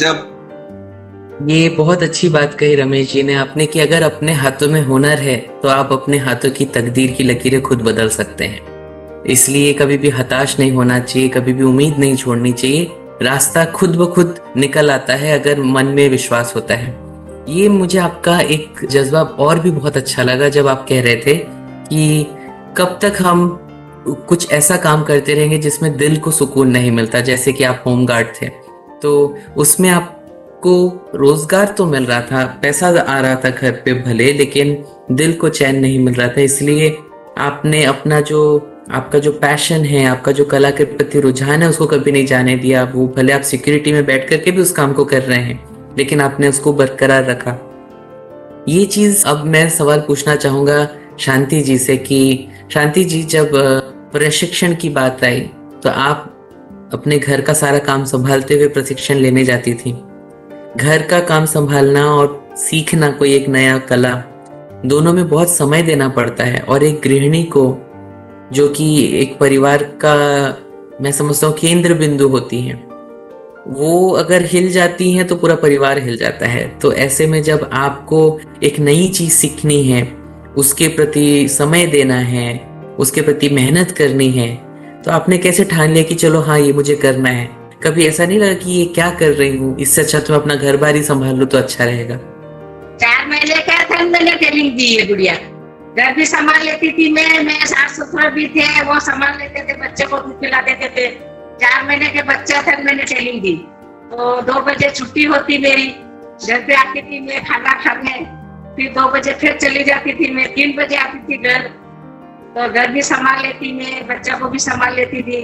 जब ये बहुत अच्छी बात कही रमेश जी ने आपने कि अगर अपने हाथों में हुनर है तो आप अपने हाथों की तकदीर की लकीरें खुद बदल सकते हैं। इसलिए कभी भी हताश नहीं होना चाहिए, कभी भी उम्मीद नहीं छोड़नी चाहिए। रास्ता खुद ब खुद निकल आता है अगर मन में विश्वास होता है। ये मुझे आपका एक जज्बा और भी बहुत अच्छा लगा जब आप कह रहे थे कि कब तक हम कुछ ऐसा काम करते रहेंगे जिसमें दिल को सुकून नहीं मिलता। जैसे कि आप होम गार्ड थे तो उसमें आपको रोजगार तो मिल रहा था, पैसा आ रहा था घर पे भले, लेकिन दिल को चैन नहीं मिल रहा था। इसलिए आपने अपना जो आपका जो पैशन है, आपका जो कला के प्रति रुझान है, उसको कभी नहीं जाने दिया। वो भले आप सिक्योरिटी में बैठ करके भी उस काम को कर रहे हैं, लेकिन आपने उसको बरकरार रखा। ये चीज अब मैं सवाल पूछना चाहूंगा शांति जी से कि शांति जी, जब प्रशिक्षण की बात आई तो आप अपने घर का सारा काम संभालते हुए प्रशिक्षण लेने जाती थी। घर का काम संभालना और सीखना कोई एक नया कला, दोनों में बहुत समय देना पड़ता है। और एक गृहिणी को जो कि एक परिवार का मैं समझता हूँ केंद्र बिंदु होती हैं, वो अगर हिल जाती हैं तो पूरा परिवार हिल जाता है। तो ऐसे में जब आपको एक नई चीज सीखनी है, उसके प्रति समय देना है, उसके प्रति मेहनत करनी है, तो आपने कैसे ठान लिया कि चलो हाँ ये मुझे करना है? कभी ऐसा नहीं लगा कि ये क्या कर रही हूँ, इससे अच्छा तो अपना घर बार ही संभाल लो तो अच्छा रहेगा? चार महीने का था, मैंने ट्रेनिंग दी है गुड़िया। घर भी संभाल लेती थी मैं, मैं सास ससुर भी थे, वो संभाल लेते थे, बच्चे को दूध पिला देते थे। चार महीने के बच्चे तक मैंने ट्रेनिंग दी। तो दो बजे छुट्टी होती मेरी, घर पे आती थी मैं खाना खाने, फिर दो बजे फिर चली जाती थी मैं, तीन बजे आती थी घर। तो घर भी संभाल लेती मैं, बच्चा को भी संभाल लेती थी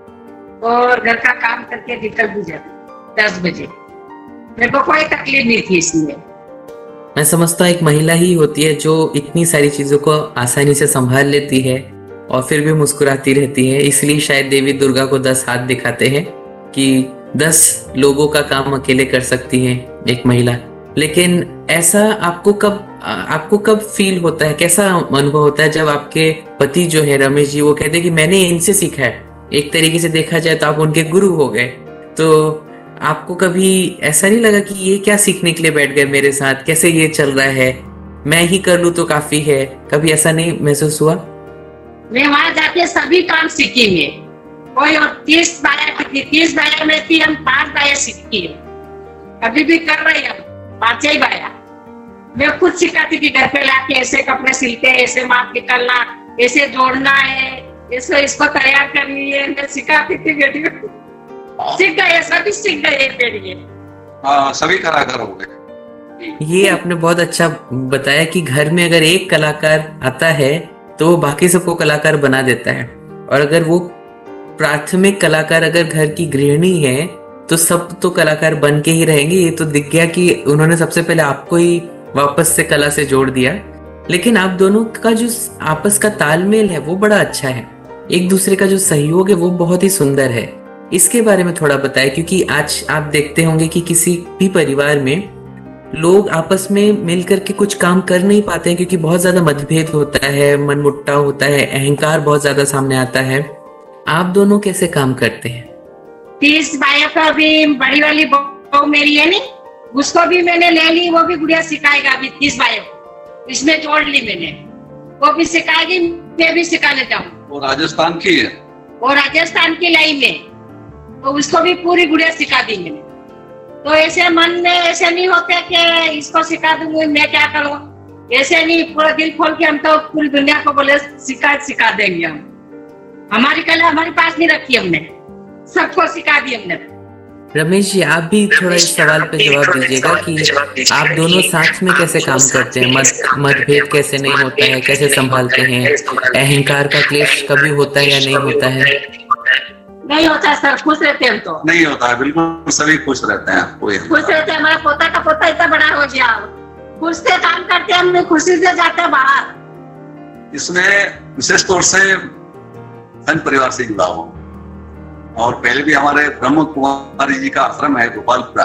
और घर का काम करके निकल भी जाती दस बजे। मेरे को कोई तकलीफ नहीं थी इसमें। मैं समझता हूँ एक महिला ही होती है जो इतनी सारी चीजों को आसानी से संभाल लेती है और फिर भी मुस्कुराती रहती है। इसलिए शायद देवी दुर्गा को दस हाथ दिखाते हैं कि दस लोगों का काम अकेले कर सकती है एक महिला। लेकिन ऐसा आपको कब आपको कब फील होता है, कैसा अनुभव होता है जब आपके पति जो है रमेश जी वो कहते हैं कि मैंने इनसे सीखा है। एक तरीके से देखा जाए तो आप उनके गुरु हो गए। तो आपको कभी ऐसा नहीं लगा कि ये क्या सीखने के लिए बैठ गए मेरे साथ, कैसे ये चल रहा है, मैं ही कर लूं तो काफी है? कभी ऐसा नहीं महसूस हुआ? मैं वहां जाके सभी काम सीखी मैं। कोई और तीस बाया की तीस बाया में थी, हम पांच बाया सीखी है, अभी भी कर रही है पांच ही बाया। मैं खुद सिखाती थी घर पे लाके, ऐसे कपड़े सिलते हैं, ऐसे माप निकालना, ऐसे जोड़ना है, ऐसे इसको तैयार करनी है, मैं सिखाती थी बेटी को। सीख गए, सभी सीख गए बेटी। हाँ, सभी कलाकार हो गए। ये आपने बहुत अच्छा बताया कि घर में अगर एक कलाकार आता है तो वो बाकी सबको कलाकार बना देता है, और अगर वो प्राथमिक कलाकार अगर घर की गृहिणी है तो सब तो कलाकार बन के ही रहेंगे। ये तो दिख गया कि उन्होंने सबसे पहले आपको ही वापस से कला से जोड़ दिया। लेकिन आप दोनों का जो आपस का तालमेल है वो बड़ा अच्छा है, एक दूसरे का जो सहयोग है वो बहुत ही सुंदर है। इसके बारे में थोड़ा बताएं, क्योंकि आज आप देखते होंगे कि किसी भी परिवार में लोग आपस में मिलकर के कुछ काम कर नहीं पाते हैं, क्योंकि बहुत ज्यादा मतभेद होता है, मनमुटाव होता है, अहंकार बहुत ज्यादा सामने आता है। आप दोनों कैसे काम करते हैं? तीस बाया का भी बड़ी वाली बहू मेरी है नहीं, उसको भी मैंने ले ली, वो भी गुड़िया सिखाएगा अभी तीस बाया को, इसमें जोड़ ली मैंने, वो भी सिखाएगी, मैं भी सिखाने जाऊँ। वो राजस्थान की है, वो राजस्थान की लाई में, तो उसको भी पूरी गुड़िया सिखा दी मैंने। तो ऐसे मन में ऐसे नहीं होते कि इसको सिखा दूंगी मैं क्या करूँ, ऐसे नहीं, पूरा दिल खोल के हम तो पूरी दुनिया को बोले सिखा सिखा देंगे हम। हमारी कला हमारे पास नहीं रखी हमने, सबको सिखा दी हमने। रमेश जी, आप भी थोड़ा इस सवाल पे जवाब दीजिएगा कि आप दोनों साथ में कैसे काम करते हैं, मत मतभेद कैसे नहीं होता है, कैसे संभालते हैं, अहंकार का क्लेश कभी होता है या नहीं होता है? नहीं होता सर, खुश रहते हैं हम तो। नहीं होता है, बिल्कुल सभी खुश रहते हैं। कोई खुश रहते हैं, हमारा पोता का पोता इतना बड़ा हो गया, खुश से काम करते हैं, हम खुशी से जाते हैं बाहर। इसमें विशेष तौर से संत परिवार से जुड़ा हूँ, और पहले भी हमारे ब्रह्म कुमारी जी का आश्रम है गोपालपुरा,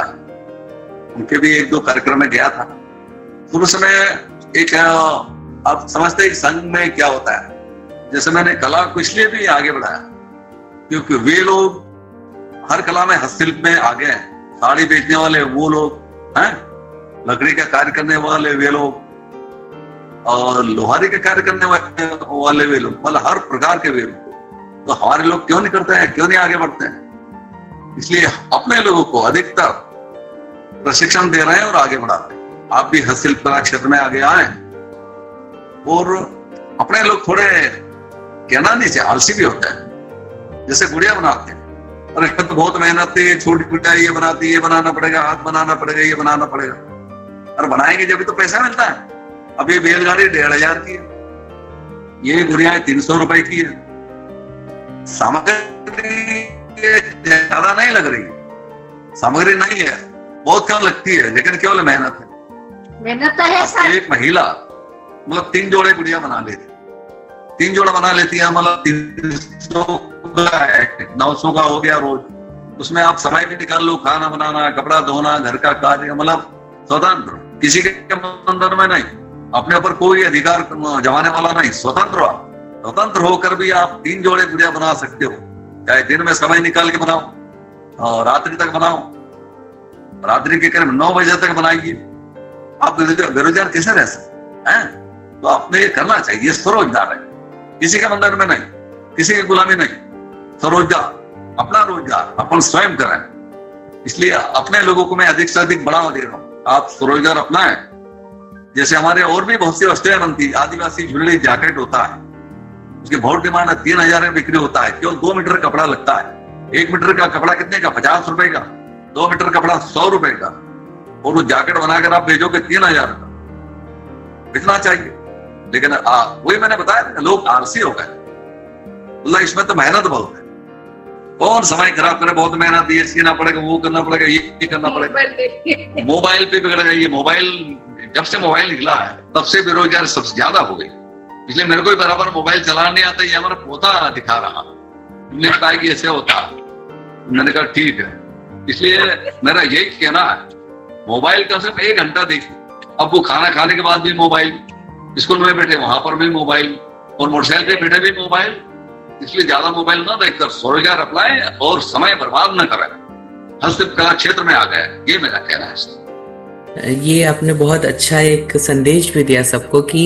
उनके भी एक दो कार्यक्रम में गया था। शुरू समय एक आप समझते हैं संघ में क्या होता है, जैसे मैंने कला को इसलिए भी आगे बढ़ाया क्योंकि वे लोग हर कला में हस्तशिल्प में आगे हैं। साड़ी बेचने वाले वो लोग हैं, लकड़ी का कार्य करने वाले वे लोग, और लोहारी का कार्य करने वाले वे लोग, मतलब हर प्रकार के वे लोग। तो हमारे लोग क्यों नहीं करते हैं, क्यों नहीं आगे बढ़ते हैं? इसलिए अपने लोगों को अधिकतर प्रशिक्षण दे रहे हैं और आगे बढ़ाते हैं। आप भी हस्तशिल्प कला क्षेत्र में आगे आए, और अपने लोग थोड़े कहना नहीं चाहिए, आलसी भी होते हैं। जैसे गुड़िया बनाते हैं, और इसमें तो बहुत मेहनत है, छोटी गुड़िया ये बनाती है, ये बनाना पड़ेगा, हाथ बनाना पड़ेगा, ये बनाना पड़ेगा, और बनाएंगे जब तो पैसा मिलता है। अब ये बैलगाड़ी डेढ़ हजार की है, ये गुड़िया तीन सौ रुपए की है, सामग्री ज्यादा नहीं लग रही, सामग्री नहीं है, बहुत कम लगती है, लेकिन केवल मेहनत है। मेहनत तो है सर। एक महिला मतलब तीन जोड़े गुड़िया बना लेती, तीन जोड़ा बना लेती है, मतलब तीन सौ का है, नौ सौ का हो गया रोज। उसमें आप समय भी निकाल लो, खाना बनाना, कपड़ा धोना, घर का कार्य, मतलब स्वतंत्र, किसी के अंदर में नहीं, अपने ऊपर कोई अधिकार जमाने वाला नहीं, स्वतंत्र। स्वतंत्र होकर भी आप तीन जोड़े गुड़िया बना सकते हो, चाहे दिन में समय निकाल के बनाओ और रात्रि तक बनाओ, रात्रि के करीब नौ बजे तक बनाइए। आप बेरोजगार कैसे रह सकते हैं? तो आपने ये करना चाहिए, स्वरोजगार है, किसी के अंदर में नहीं, किसी की गुलामी नहीं, स्वरोजगार, अपना रोजगार अपन स्वयं करें। इसलिए अपने लोगों को मैं अधिक से अधिक बढ़ावा दे रहा हूँ, आप स्वरोजगार अपनाएं, जैसे हमारे और भी बहुत सी वस्तुएं बनती है। आदिवासी झुल्ली जैकेट होता है, उसकी बहुत डिमांड है, तीन हजार में बिक्री होता है। केवल दो मीटर कपड़ा लगता है। एक मीटर का कपड़ा कितने का? पचास रुपए का। दो मीटर कपड़ा सौ रुपए का, और वो जैकेट बनाकर आप भेजोगे तीन हजार का। बिकना चाहिए, लेकिन वही मैंने बताया, लोग आलसी हो गए। बोला इसमें तो मेहनत बहुत है, कौन समय खराब करे, बहुत मेहनत, ये सीना पड़ेगा, वो करना पड़ेगा, ये करना पड़ेगा। मोबाइल पे बिगड़ गई। ये मोबाइल जब से मोबाइल निकला है तब से बेरोजगारी सबसे ज्यादा हो गई। इसलिए मेरे को भी बराबर मोबाइल चलाना नहीं आता, ये हमारा पोता दिखा रहा। उन्होंने कहा कि ऐसे होता, मैंने कहा ठीक है। इसलिए मेरा यही कहना है, मोबाइल का सिर्फ एक घंटा देखिए। अब वो खाना खाने के बाद भी मोबाइल, स्कूल में बैठे वहां पर भी मोबाइल, और मोटरसाइकिल पे बैठे भी मोबाइल। इसलिए ज्यादा मोबाइल ना देखकर स्वरोजगार अपनाएं और समय बर्बाद न करें। हस्तकला क्षेत्र में आ गए, ये मेरा कहना है। ये आपने बहुत अच्छा एक संदेश भी दिया सबको कि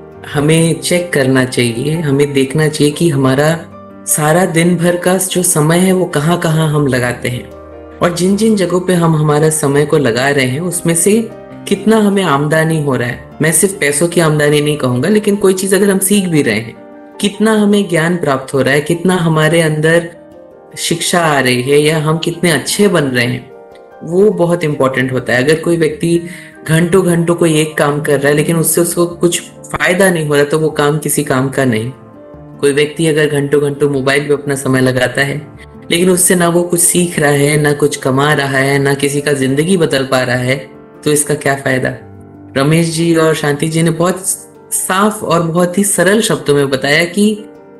हमें चेक करना चाहिए, हमें देखना चाहिए कि हमारा सारा दिन भर का जो समय है वो कहाँ कहाँ हम लगाते हैं, और जिन जिन जगहों पे हम हमारा समय को लगा रहे हैं उसमें से कितना हमें आमदनी हो रहा है। मैं सिर्फ पैसों की आमदनी नहीं कहूंगा, लेकिन कोई चीज अगर हम सीख भी रहे हैं, कितना हमें ज्ञान प्राप्त हो रहा है, कितना हमारे अंदर शिक्षा आ रही है, या हम कितने अच्छे बन रहे हैं, वो बहुत इंपॉर्टेंट होता है। अगर कोई व्यक्ति घंटों घंटों कोई एक काम कर रहा है लेकिन उससे उसको कुछ फायदा नहीं हो रहा, तो वो काम किसी काम का नहीं। कोई व्यक्ति अगर घंटों घंटों मोबाइल पे अपना समय लगाता है लेकिन उससे ना वो कुछ सीख रहा है, ना कुछ कमा रहा है, ना किसी का जिंदगी बदल पा रहा है, तो इसका क्या फायदा। रमेश जी और शांति जी ने बहुत साफ और बहुत ही सरल शब्दों में बताया कि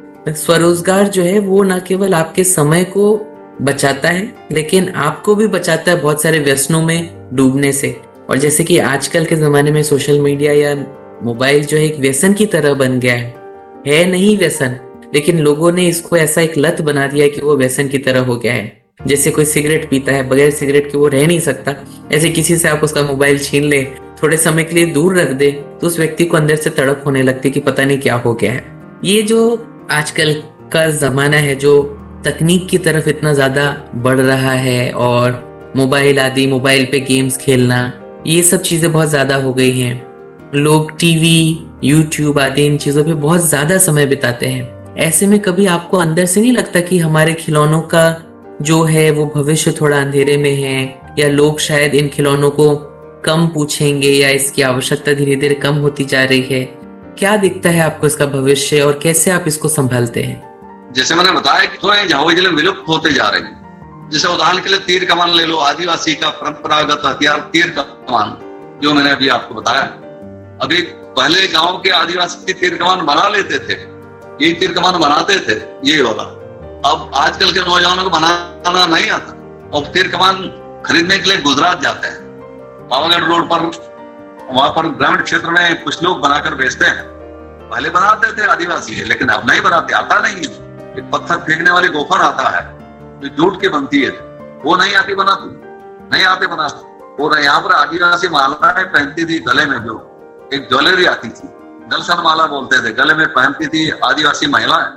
स्वरोजगार जो है वो ना केवल आपके समय को बचाता है, लेकिन आपको भी बचाता है बहुत सारे व्यसनों में डूबने से। और जैसे कि आजकल के जमाने में सोशल मीडिया या मोबाइल जो है एक व्यसन की तरह बन गया है, है नहीं व्यसन, लेकिन लोगों ने इसको ऐसा एक लत बना दिया कि वो व्यसन की तरह हो गया है। जैसे कोई सिगरेट पीता है, बगैर सिगरेट के वो रह नहीं सकता, ऐसे किसी से आप उसका मोबाइल छीन ले, थोड़े समय के लिए दूर रख दे, तो उस व्यक्ति को अंदर से तड़प होने लगती कि पता नहीं क्या हो गया है। ये जो आजकल का जमाना है, जो तकनीक की तरफ इतना ज्यादा बढ़ रहा है, और मोबाइल आदि, मोबाइल पे गेम्स खेलना, ये सब चीजें बहुत ज्यादा हो गई हैं। लोग टीवी, यूट्यूब आदि इन चीजों पे बहुत ज्यादा समय बिताते हैं। ऐसे में कभी आपको अंदर से नहीं लगता कि हमारे खिलौनों का जो है वो भविष्य थोड़ा अंधेरे में है, या लोग शायद इन खिलौनों को कम पूछेंगे, या इसकी आवश्यकता धीरे धीरे कम होती जा रही है? क्या दिखता है आपको इसका भविष्य, और कैसे आप इसको संभालते हैं? जैसे मैंने बताया कि थोड़े झाओ जिले विलुप्त होते जा रहे हैं। जैसे उदाहरण के लिए तीर कमान ले लो, आदिवासी का परंपरागत हथियार तीर कमान, जो मैंने अभी आपको बताया। अभी पहले गांव के आदिवासी तीर कमान बना लेते थे, ये तीर कमान बनाते थे, ये वाला। अब आजकल के नौजवानों को बनाना नहीं आता, और तीर कमान खरीदने के लिए गुजरात जाते हैं, पावागढ़ रोड पर, वहां पर ग्रामीण क्षेत्र में कुछ लोग बनाकर बेचते हैं। पहले बनाते थे आदिवासी, लेकिन अब नहीं बनाते, आता नहीं है। एक पत्थर फेंकने वाली गोफन आता है जो जूट की बनती है, वो नहीं आती बनाती, नहीं आते बनाते। और यहाँ पर आदिवासी मालाएं पहनती थी गले में, जो एक ज्वेलरी आती थी, गलसन माला बोलते थे, गले में पहनती थी आदिवासी महिलाएं।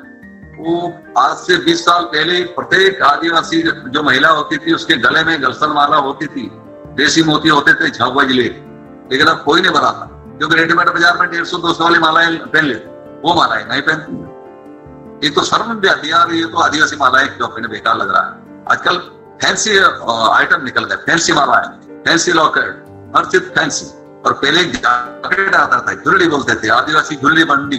वो आज से बीस साल पहले प्रत्येक आदिवासी जो महिला होती थी उसके गले में गलसन माला होती थी, देसी मोती होते थे, झाबुआ जिले। लेकिन अब कोई नहीं बनाता, क्योंकि रेडीमेड बाजार में डेढ़ सौ दो सौ वाली मालाएं पहन लेते, वो मालाएं नहीं पहनती। ये तो शर्म भी आती है यार, ये तो आदिवासी मालाएं क्यों पहने, बेकार लग रहा है। आजकल फैंसी आइटम निकल गए, फैंसी मालाएं, फैंसी लॉकेट, हर चीज फैंसी। और पहले जैकेट आता था, झुल्ली बोलते थे, आदिवासी झुल्ली बंडी,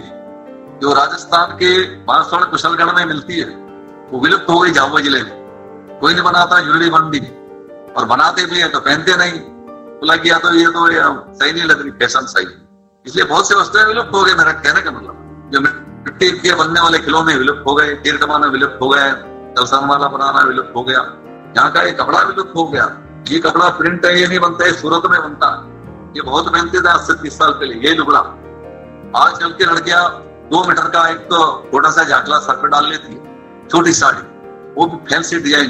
जो राजस्थान के बांसवाड़ा कुशलगढ़ में मिलती है, वो विलुप्त हो गई झाबुआ जिले में। कोई नहीं बनाता झुल्ली बंडी, और बनाते भी है तो पहनते नहीं। बोला किया तो ये तो ये सही नहीं लग रही, फैशन सही। इसलिए बहुत से वस्तुएं विलुप्त हो गए। मेरा कहने का मतलब, जो मिट्टी के बनने वाले खिलौने विलुप्त हो गए, तीर कमाना विलुप्त हो गए, दलसन माला बनाना विलुप्त हो गया, यहाँ का ये कपड़ा विलुप्त हो गया। ये कपड़ा प्रिंट है, ये नहीं बनता है, सूरत में बनता है। ये बहुत पहनते थे आज से तीस साल पहले, ये लुगड़ा। आजकल की लड़कियां दो मीटर का एक तो छोटा सा झाकला सर पर डाल लेती है, छोटी साड़ी, वो भी फैंसी डिजाइन।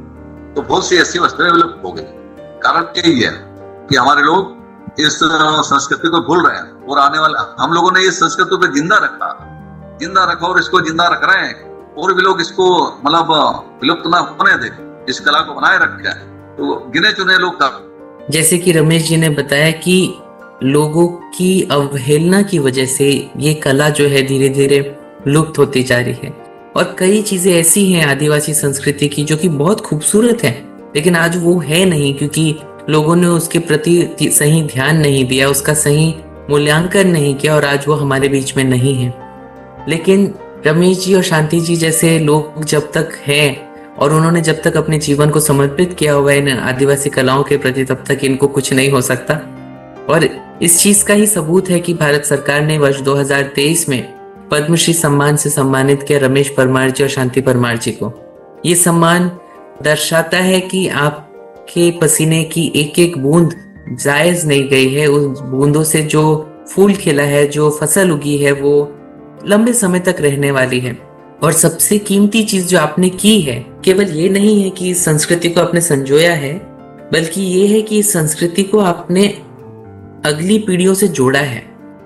तो बहुत सी ऐसी वस्तुएं विलुप्त हो गई। कारण यही है कि हमारे लोग इस संस्कृति को भूल रहे हैं, और आने वाले हम लोगों ने इस संस्कृति को जिंदा रखा जिंदा रखा और इसको जिंदा रख रहे हैं, और भी लोग इसको मतलब विलुप्त ना होने दे, इस कला को बनाए रखे हैं। तो गिने चुने लोग का, जैसे कि रमेश जी ने बताया कि लोगों की अवहेलना की वजह से ये कला जो है धीरे धीरे लुप्त होती जा रही है। और कई चीजें ऐसी हैं आदिवासी संस्कृति की जो कि बहुत खूबसूरत है, लेकिन आज वो है नहीं, क्योंकि लोगों ने उसके प्रति सही ध्यान नहीं दिया, उसका सही मूल्यांकन नहीं किया, और आज वो हमारे बीच में नहीं है। लेकिन रमेश जी और शांति जी जैसे लोग जब तक हैं और उन्होंने जब तक अपने जीवन को समर्पित किया हुआ है इन आदिवासी कलाओं के प्रति, तब तक इनको कुछ नहीं हो सकता। और इस चीज का ही सबूत है कि भारत सरकार ने वर्ष दो हज़ार तेईस में पद्मश्री सम्मान से सम्मानित किया रमेश परमार जी और शांति परमार जी को। ये सम्मान दर्शाता है कि आपके पसीने की एक एक बूंद जायज नहीं गई है। उस बूंदों से जो फूल खिला है, जो फसल उगी है, वो लंबे समय तक रहने वाली है। और सबसे कीमती चीज जो आपने की है, केवल ये नहीं है कि इस संस्कृति को आपने संजोया है, बल्कि ये है कि इस संस्कृति को आपने अगली पीढ़ियों से जोड़ा है।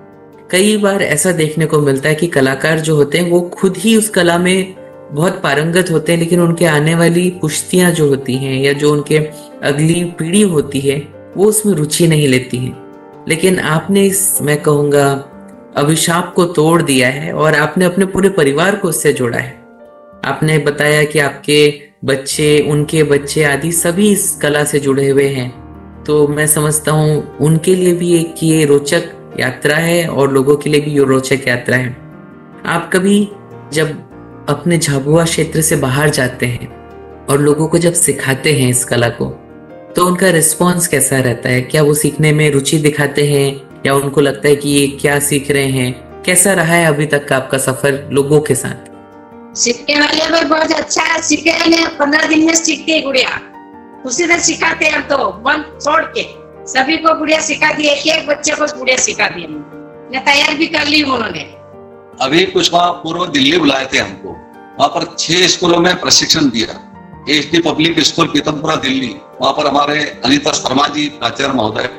कई बार ऐसा देखने को मिलता है कि कलाकार जो होते हैं वो खुद ही उस कला में बहुत पारंगत होते हैं, लेकिन उनके आने वाली पुश्तियां जो होती हैं या जो उनके अगली पीढ़ी होती है वो उसमें रुचि नहीं लेती है। लेकिन आपने इस, मैं कहूँगा, अभिशाप को तोड़ दिया है और आपने अपने पूरे परिवार को उससे जोड़ा है। आपने बताया कि आपके बच्चे, उनके बच्चे आदि सभी इस कला से जुड़े हुए हैं, तो मैं समझता हूँ उनके लिए भी एक ये रोचक यात्रा है और लोगों के लिए भी ये रोचक यात्रा है। आप कभी जब अपने झाबुआ क्षेत्र से बाहर जाते हैं और लोगों को जब सिखाते हैं इस कला को, तो उनका रिस्पॉन्स कैसा रहता है? क्या वो सीखने में रुचि दिखाते हैं या उनको लगता है कि ये क्या सीख रहे हैं? कैसा रहा है अभी तक का आपका सफर लोगों के साथ? सीखने वाले में बहुत अच्छा है। सीखे पंद्रह दिन में सीखती है गुड़िया, उसी से सिखाते हैं। तो मन छोड़ के सभी को गुड़िया सिखा दी, एक एक बच्चे को गुड़िया सिखा दी, मैं तैयार भी कर ली उन्होंने। अभी कुछ माह पूर्व दिल्ली बुलाए थे हमको, वहाँ पर छह स्कूलों में प्रशिक्षण दिया। H D public school Pitampura Delhi, वहाँ पर हमारे अनिता शर्मा जी प्राचार्य महोदय,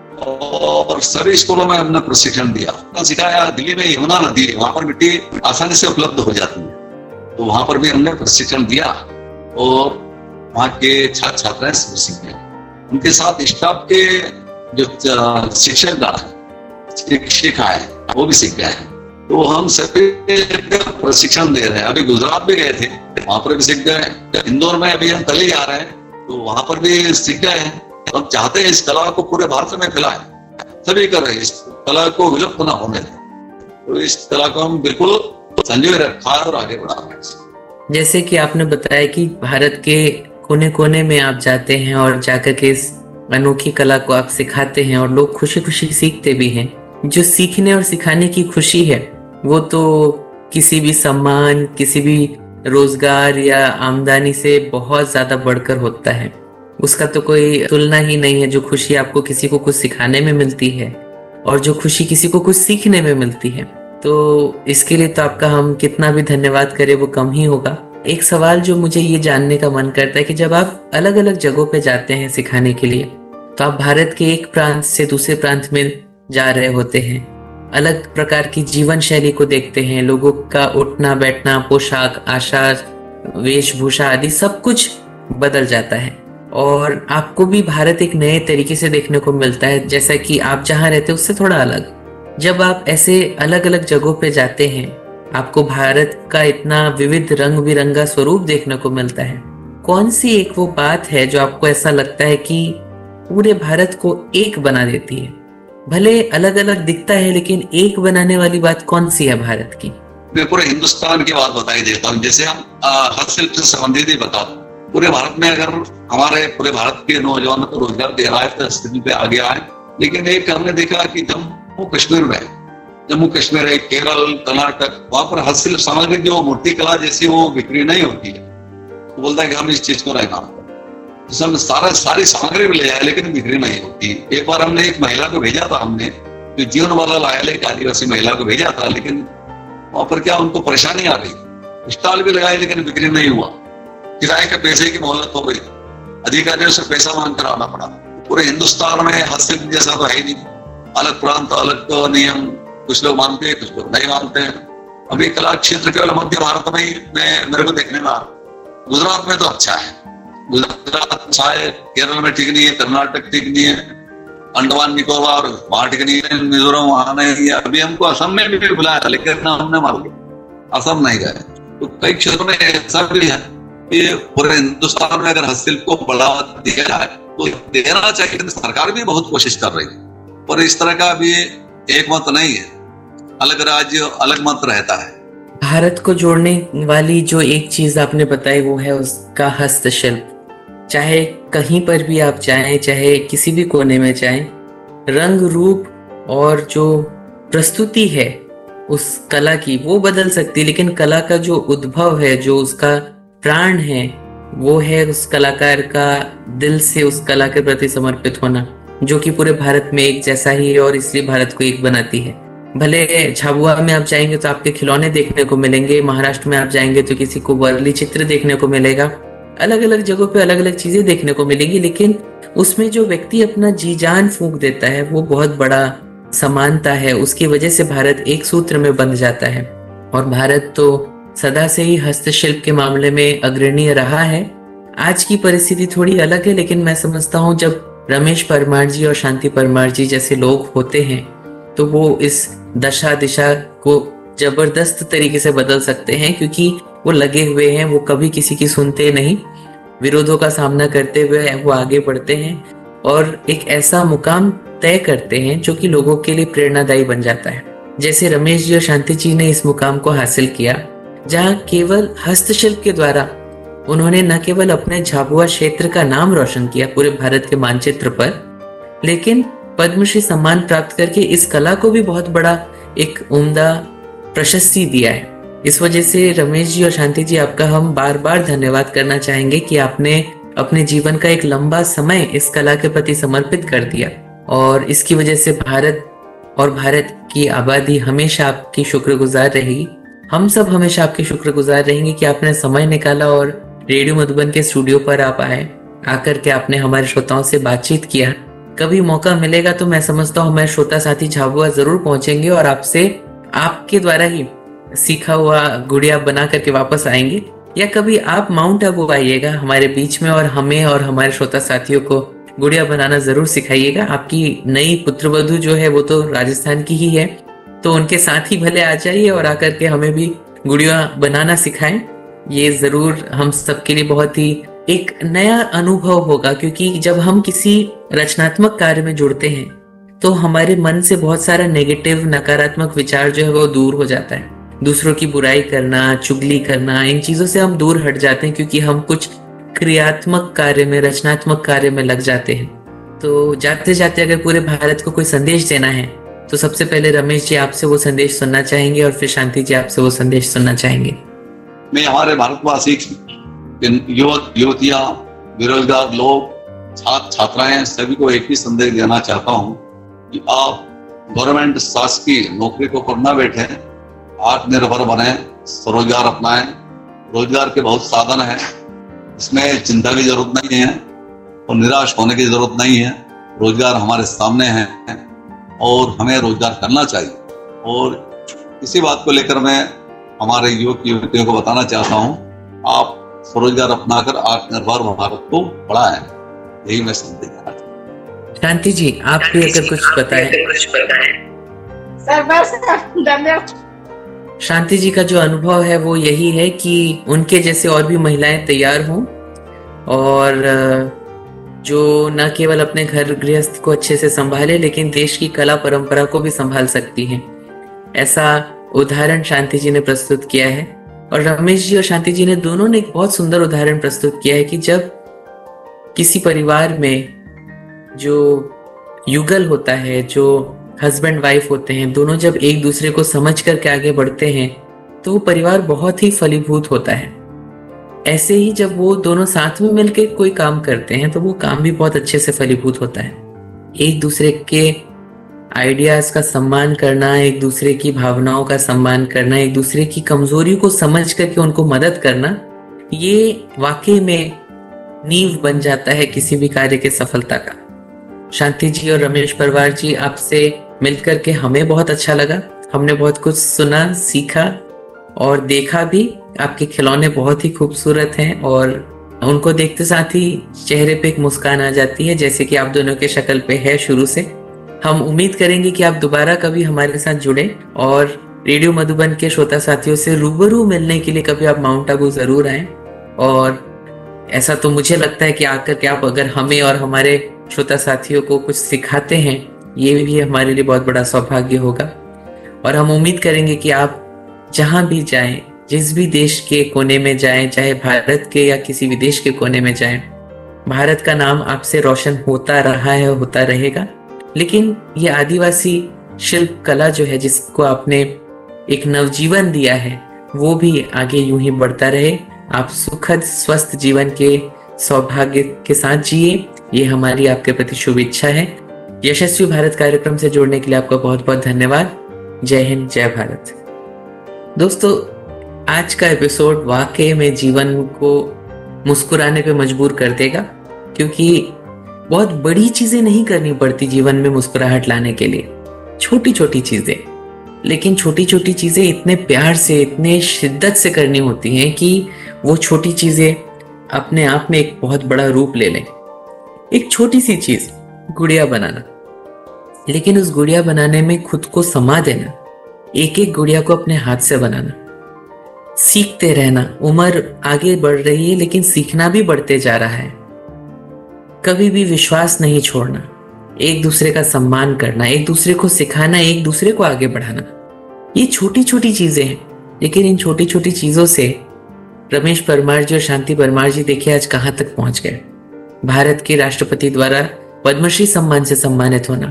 और सभी स्कूलों में हमने प्रशिक्षण दिया, सिखाया। दिल्ली में यमुना नदी है, वहाँ पर मिट्टी आसानी से उपलब्ध हो जाती है, तो वहाँ पर भी हमने प्रशिक्षण दिया और वहाँ के छात्र छात्राएं सीखे। उनके साथ स्टाफ के जो शिक्षक शिक्षिका है वो भी सीख गए। तो हम सभी प्रशिक्षण दे रहे हैं। अभी गुजरात भी गए थे, वहाँ पर भी सीख गए। इंदौर में अभी हम कल ही आ रहे हैं, तो वहाँ पर भी सीख गए हैं। हम चाहते हैं इस कला को पूरे भारत में फैलाएं, सभी कर रहे हैं, इस कला को विलुप्त न होने दें। तो इस कला को हम बिल्कुल संजोए रखा और आगे बढ़ा रहे हैं। जैसे कि आपने बताया कि भारत के कोने कोने में आप जाते हैं और जाकर के इस अनोखी कला को आप सिखाते हैं और लोग खुशी खुशी सीखते भी हैं। जो सीखने और सिखाने की खुशी है वो तो किसी भी सम्मान, किसी भी रोजगार या आमदनी से बहुत ज्यादा बढ़कर होता है। उसका तो कोई तुलना ही नहीं है। जो खुशी आपको किसी को कुछ सिखाने में मिलती है और जो खुशी किसी को कुछ सीखने में मिलती है, तो इसके लिए तो आपका हम कितना भी धन्यवाद करें वो कम ही होगा। एक सवाल जो मुझे ये जानने का मन करता है कि जब आप अलग अलग जगहों पे जाते हैं सिखाने के लिए, तो आप भारत के एक प्रांत से दूसरे प्रांत में जा रहे होते हैं, अलग प्रकार की जीवन शैली को देखते हैं, लोगों का उठना बैठना, पोशाक, आचार, वेशभूषा आदि सब कुछ बदल जाता है और आपको भी भारत एक नए तरीके से देखने को मिलता है, जैसा कि आप जहाँ रहते हैं उससे थोड़ा अलग। जब आप ऐसे अलग अलग जगहों पे जाते हैं, आपको भारत का इतना विविध रंग बिरंगा स्वरूप देखने को मिलता है, कौन सी एक वो बात है जो आपको ऐसा लगता है कि पूरे भारत को एक बना देती है? भले अलग अलग दिखता है लेकिन एक बनाने वाली बात कौन सी है भारत की? मैं पूरे हिंदुस्तान की बात बताई देता हूँ। जैसे हम हस्तशिल्प से संबंधित ही बताओ, पूरे भारत में अगर हमारे पूरे भारत के नौजवानों को रोजगार दे रहा है तो हस्तशिल्प पे आगे आए। लेकिन एक हमने देखा कि जम्मू कश्मीर में, जम्मू कश्मीर है, केरल, कर्नाटक, वहां पर हस्तशिल्प सामग्री जो मूर्ति कला जैसी वो बिक्री नहीं होती है। तो बोलता है कि हम इस चीज को नहीं मानते, सारा सारी सामग्री भी ले जाए लेकिन बिक्री नहीं होती। एक बार हमने एक महिला को भेजा था, हमने जो जीवन वाला लाया, एक आदिवासी महिला को भेजा था, लेकिन वहां पर क्या उनको परेशानी आ गई। स्टॉल भी लगाए लेकिन बिक्री नहीं हुआ, किराए के पैसे की मोहलत हो गई, अधिकारियों से पैसा मांग कर आना पड़ा। पूरे हिंदुस्तान में हस्तशिल्प जैसा तो है नहीं, अलग प्रांत अलग नियम, कुछ लोग मानते हैं कुछ लोग नहीं मानते हैं। अभी कला क्षेत्र केवल मध्य भारत में ही मैं मेरे को देखने में आ रहा। गुजरात में तो अच्छा है, गुजरात अच्छा है, केरल में ठीक नहीं है, कर्नाटक ठीक नहीं है, अंडमान निकोबार, महाटिकनी, मिजोरम वहां नहीं, अभी हमको असम में भी बुलाया था लेकिन हमने मान लिया, असम नहीं गए। तो कई क्षेत्रों में ऐसा भी है कि पूरे हिंदुस्तान में अगर हस्तशिल्प को बढ़ावा दिया जाए तो देना चाहिए, लेकिन सरकार भी बहुत कोशिश कर रही है, पर इस तरह का अभी एक मत नहीं है, अलग राज्य अलग मत रहता है। भारत को जोड़ने वाली जो एक चीज आपने बताई वो है उसका हस्तशिल्प। चाहे कहीं पर भी आप चाहें, चाहे किसी भी कोने में चाहें, रंग रूप और जो प्रस्तुति है उस कला की वो बदल सकती है, लेकिन कला का जो उद्भव है, जो उसका प्राण है, वो है उस कलाकार का दिल से उस कला के प्रति समर्पित होना, जो कि पूरे भारत में एक जैसा ही है और इसलिए भारत को एक बनाती है। भले झाबुआ में आप जाएंगे तो आपके खिलौने देखने को मिलेंगे, महाराष्ट्र में आप जाएंगे तो किसी को वर्ली चित्र देखने को मिलेगा, अलग अलग जगहों पे अलग अलग चीजें देखने को मिलेंगी, लेकिन उसमें जो व्यक्ति अपना जी जान फूंक देता है वो बहुत बड़ा समानता है। उसकी वजह से भारत एक सूत्र में बंध जाता है और भारत तो सदा से ही हस्तशिल्प के मामले में अग्रणीय रहा है। आज की परिस्थिति थोड़ी अलग है, लेकिन मैं समझता हूँ जब रमेश परमार जी और शांति परमार जी जैसे लोग होते हैं तो वो इस दशा दिशा को जबरदस्त तरीके से बदल सकते हैं, क्योंकि वो लगे हुए हैं, वो कभी किसी की सुनते नहीं, विरोधों का सामना करते हुए वो आगे बढ़ते हैं और एक ऐसा मुकाम तय करते हैं जो कि लोगों के लिए प्रेरणादायी बन जाता है। जैसे रमेश जी और शांति जी ने इस मुकाम को हासिल किया, जहां केवल हस्तशिल्प के द्वारा उन्होंने न केवल अपने झाबुआ क्षेत्र का नाम रोशन किया पूरे भारत के मानचित्र पर, लेकिन पद्मश्री सम्मान प्राप्त करके इस कला को भी बहुत बड़ा एक उम्दा प्रशस्ति दिया है। इस वजह से रमेश जी और शांति जी आपका हम बार बार धन्यवाद करना चाहेंगे कि आपने अपने जीवन का एक लंबा समय इस कला के प्रति समर्पित कर दिया और इसकी वजह से भारत और भारत की आबादी हमेशा आपकी शुक्रगुजार रहेगी। हम सब हमेशा आपके शुक्रगुजार रहेंगे कि आपने समय निकाला और रेडियो मधुबन के स्टूडियो पर आप आए, आकर के आपने हमारे श्रोताओं से बातचीत किया। कभी मौका मिलेगा तो मैं समझता हूँ हमारे श्रोता साथी झाबुआ जरूर पहुंचेंगे और आपसे आपके द्वारा ही सीखा हुआ गुड़िया बना करके वापस आएंगे, या कभी आप माउंट आबू आइएगा हमारे बीच में और हमें और हमारे श्रोता साथियों को गुड़िया बनाना जरूर सिखाइएगा। आपकी नई पुत्रवधू जो है वो तो राजस्थान की ही है, तो उनके साथ ही भले आ जाइए और आकर के हमें भी गुड़िया बनाना सिखाएं। ये जरूर हम सबके लिए बहुत ही एक नया अनुभव होगा, क्योंकि जब हम किसी रचनात्मक कार्य में जुड़ते हैं तो हमारे मन से बहुत सारा नेगेटिव नकारात्मक विचार जो है वो दूर हो जाता है। दूसरों की बुराई करना, चुगली करना, इन चीजों से हम दूर हट जाते हैं, क्योंकि हम कुछ क्रियात्मक कार्य में, रचनात्मक कार्य में लग जाते हैं। तो जाते जाते अगर पूरे भारत को कोई संदेश देना है तो सबसे पहले रमेश जी आपसे वो संदेश सुनना चाहेंगे और फिर शांति जी आपसे वो संदेश सुनना चाहेंगे। मैं हमारे भारतवासी युवक युवतियां, बेरोजगार लोग, छात्र छात्राएं सभी को एक ही संदेश देना चाहता हूं कि आप गवर्नमेंट शासकीय नौकरी को करना बैठे, आत्मनिर्भर बने, स्वरोजगार अपनाएं। रोजगार के बहुत साधन है, इसमें चिंता की जरूरत नहीं है और निराश होने की जरूरत नहीं है। रोजगार हमारे सामने है और हमें रोजगार करना चाहिए। और इसी बात को लेकर मैं हमारे युवक युवतियों को बताना चाहता हूं, आप स्वरोजगार अपनाकर आत्मनिर्भर भारत को बढ़ाएं, यही मैं संदेश देना चाहता हूं। शांति जी आप भी अगर कुछ बताएं। सर बस धन्यवाद। शांति जी का जो अनुभव है वो यही है कि उनके जैसे और भी महिलाएं तैयार हों और जो न केवल अपने घर गृहस्थ को अच्छे से संभाले लेकिन देश की कला परंपरा को भी संभाल सकती हैं। ऐसा उदाहरण शांति जी ने प्रस्तुत किया है और रमेश जी और शांति जी ने दोनों ने एक बहुत सुंदर उदाहरण प्रस्तुत किया है कि जब किसी परिवार में जो युगल होता है, जो हस्बैंड वाइफ होते हैं, दोनों जब एक दूसरे को समझ करके आगे बढ़ते हैं तो वो परिवार बहुत ही फलीभूत होता है। ऐसे ही जब वो दोनों साथ में मिलकर कोई काम करते हैं तो वो काम भी बहुत अच्छे से फलीभूत होता है। एक दूसरे के आइडियाज का सम्मान करना, एक दूसरे की भावनाओं का सम्मान करना, एक दूसरे की कमजोरी को समझ करके उनको मदद करना, ये वाकई में नींव बन जाता है किसी भी कार्य के सफलता का। शांति जी और रमेश परमार जी आपसे मिलकर के हमें बहुत अच्छा लगा। हमने बहुत कुछ सुना, सीखा और देखा भी। आपके खिलौने बहुत ही खूबसूरत हैं और उनको देखते साथ ही चेहरे पे एक मुस्कान आ जाती है, जैसे कि आप दोनों के शक्ल पे है शुरू से। हम उम्मीद करेंगे कि आप दोबारा कभी हमारे साथ जुड़े और रेडियो मधुबन के श्रोता साथियों से रूबरू मिलने के लिए कभी आप माउंट आबू जरूर आएं। और ऐसा तो मुझे लगता है कि आकर के आप अगर हमें और हमारे श्रोता साथियों को कुछ सिखाते हैं, ये भी हमारे लिए बहुत बड़ा सौभाग्य होगा। और हम उम्मीद करेंगे कि आप जहां भी जाएं, जिस भी देश के कोने में जाएं, चाहे भारत के या किसी विदेश के कोने में जाएं, भारत का नाम आपसे रोशन होता रहा है, होता रहेगा। लेकिन ये आदिवासी शिल्प कला जो है, जिसको आपने एक नवजीवन दिया है, वो भी आगे यूं ही बढ़ता रहे। आप सुखद स्वस्थ जीवन के सौभाग्य के साथ जिए, ये हमारी आपके प्रति शुभ इच्छा है। यशस्वी भारत कार्यक्रम से जुड़ने के लिए आपका बहुत बहुत धन्यवाद। जय हिंद, जय भारत। दोस्तों, आज का एपिसोड वाकई में जीवन को मुस्कुराने पे मजबूर कर देगा, क्योंकि बहुत बड़ी चीजें नहीं करनी पड़ती जीवन में मुस्कुराहट लाने के लिए। छोटी छोटी चीजें, लेकिन छोटी छोटी चीजें इतने प्यार से, इतने शिद्दत से करनी होती हैं कि वो छोटी चीजें अपने आप में एक बहुत बड़ा रूप ले लें। एक छोटी सी चीज, गुड़िया बनाना, लेकिन उस गुड़िया बनाने में खुद को समा देना, एक एक गुड़िया को अपने हाथ से बनाना, सीखते रहना। उम्र आगे बढ़ रही है, लेकिन सीखना भी बढ़ते जा रहा है। कभी भी विश्वास नहीं छोड़ना, एक दूसरे का सम्मान करना, एक दूसरे को सिखाना, एक दूसरे को आगे बढ़ाना। ये छोटी छोटी चीजें हैं, लेकिन इन छोटी छोटी चीजों से रमेश परमार जी और शांति परमार जी देखिए आज कहां तक पहुंच गए। भारत के राष्ट्रपति द्वारा पद्मश्री सम्मान से सम्मानित होना,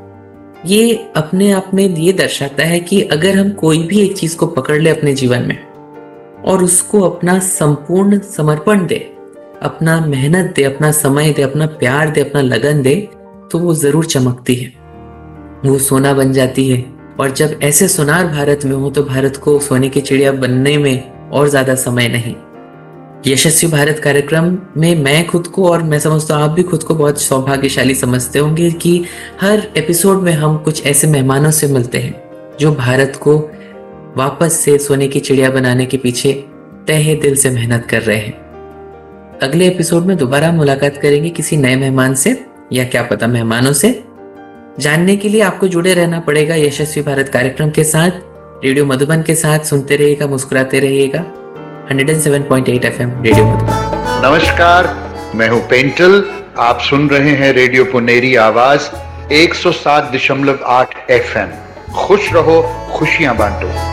ये अपने आप में ये दर्शाता है कि अगर हम कोई भी एक चीज को पकड़ ले अपने जीवन में और उसको अपना संपूर्ण समर्पण दे, अपना मेहनत दे, अपना समय दे, अपना प्यार दे, अपना लगन दे, तो वो जरूर चमकती है, वो सोना बन जाती है। और जब ऐसे सोनार भारत में हो तो भारत को सोने की चिड़िया बनने में और ज्यादा समय नहीं। यशस्वी भारत कार्यक्रम में मैं खुद को, और मैं समझता हूँ आप भी खुद को बहुत सौभाग्यशाली समझते होंगे कि हर एपिसोड में हम कुछ ऐसे मेहमानों से मिलते हैं जो भारत को वापस से सोने की चिड़िया बनाने के पीछे तहे दिल से मेहनत कर रहे हैं। अगले एपिसोड में दोबारा मुलाकात करेंगे किसी नए मेहमान से, या क्या पता मेहमानों से। जानने के लिए आपको जुड़े रहना पड़ेगा यशस्वी भारत कार्यक्रम के साथ, रेडियो मधुबन के साथ। सुनते रहिएगा, मुस्कुराते रहिएगा। एक सौ सात पॉइंट आठ एफएम रेडियो मधुबन। नमस्कार, मैं हूं पेंटल। आप सुन रहे हैं रेडियो पुनेरी आवाज एक सौ सात दशमलव आठ एफएम। खुश रहो, खुशियां बांटो।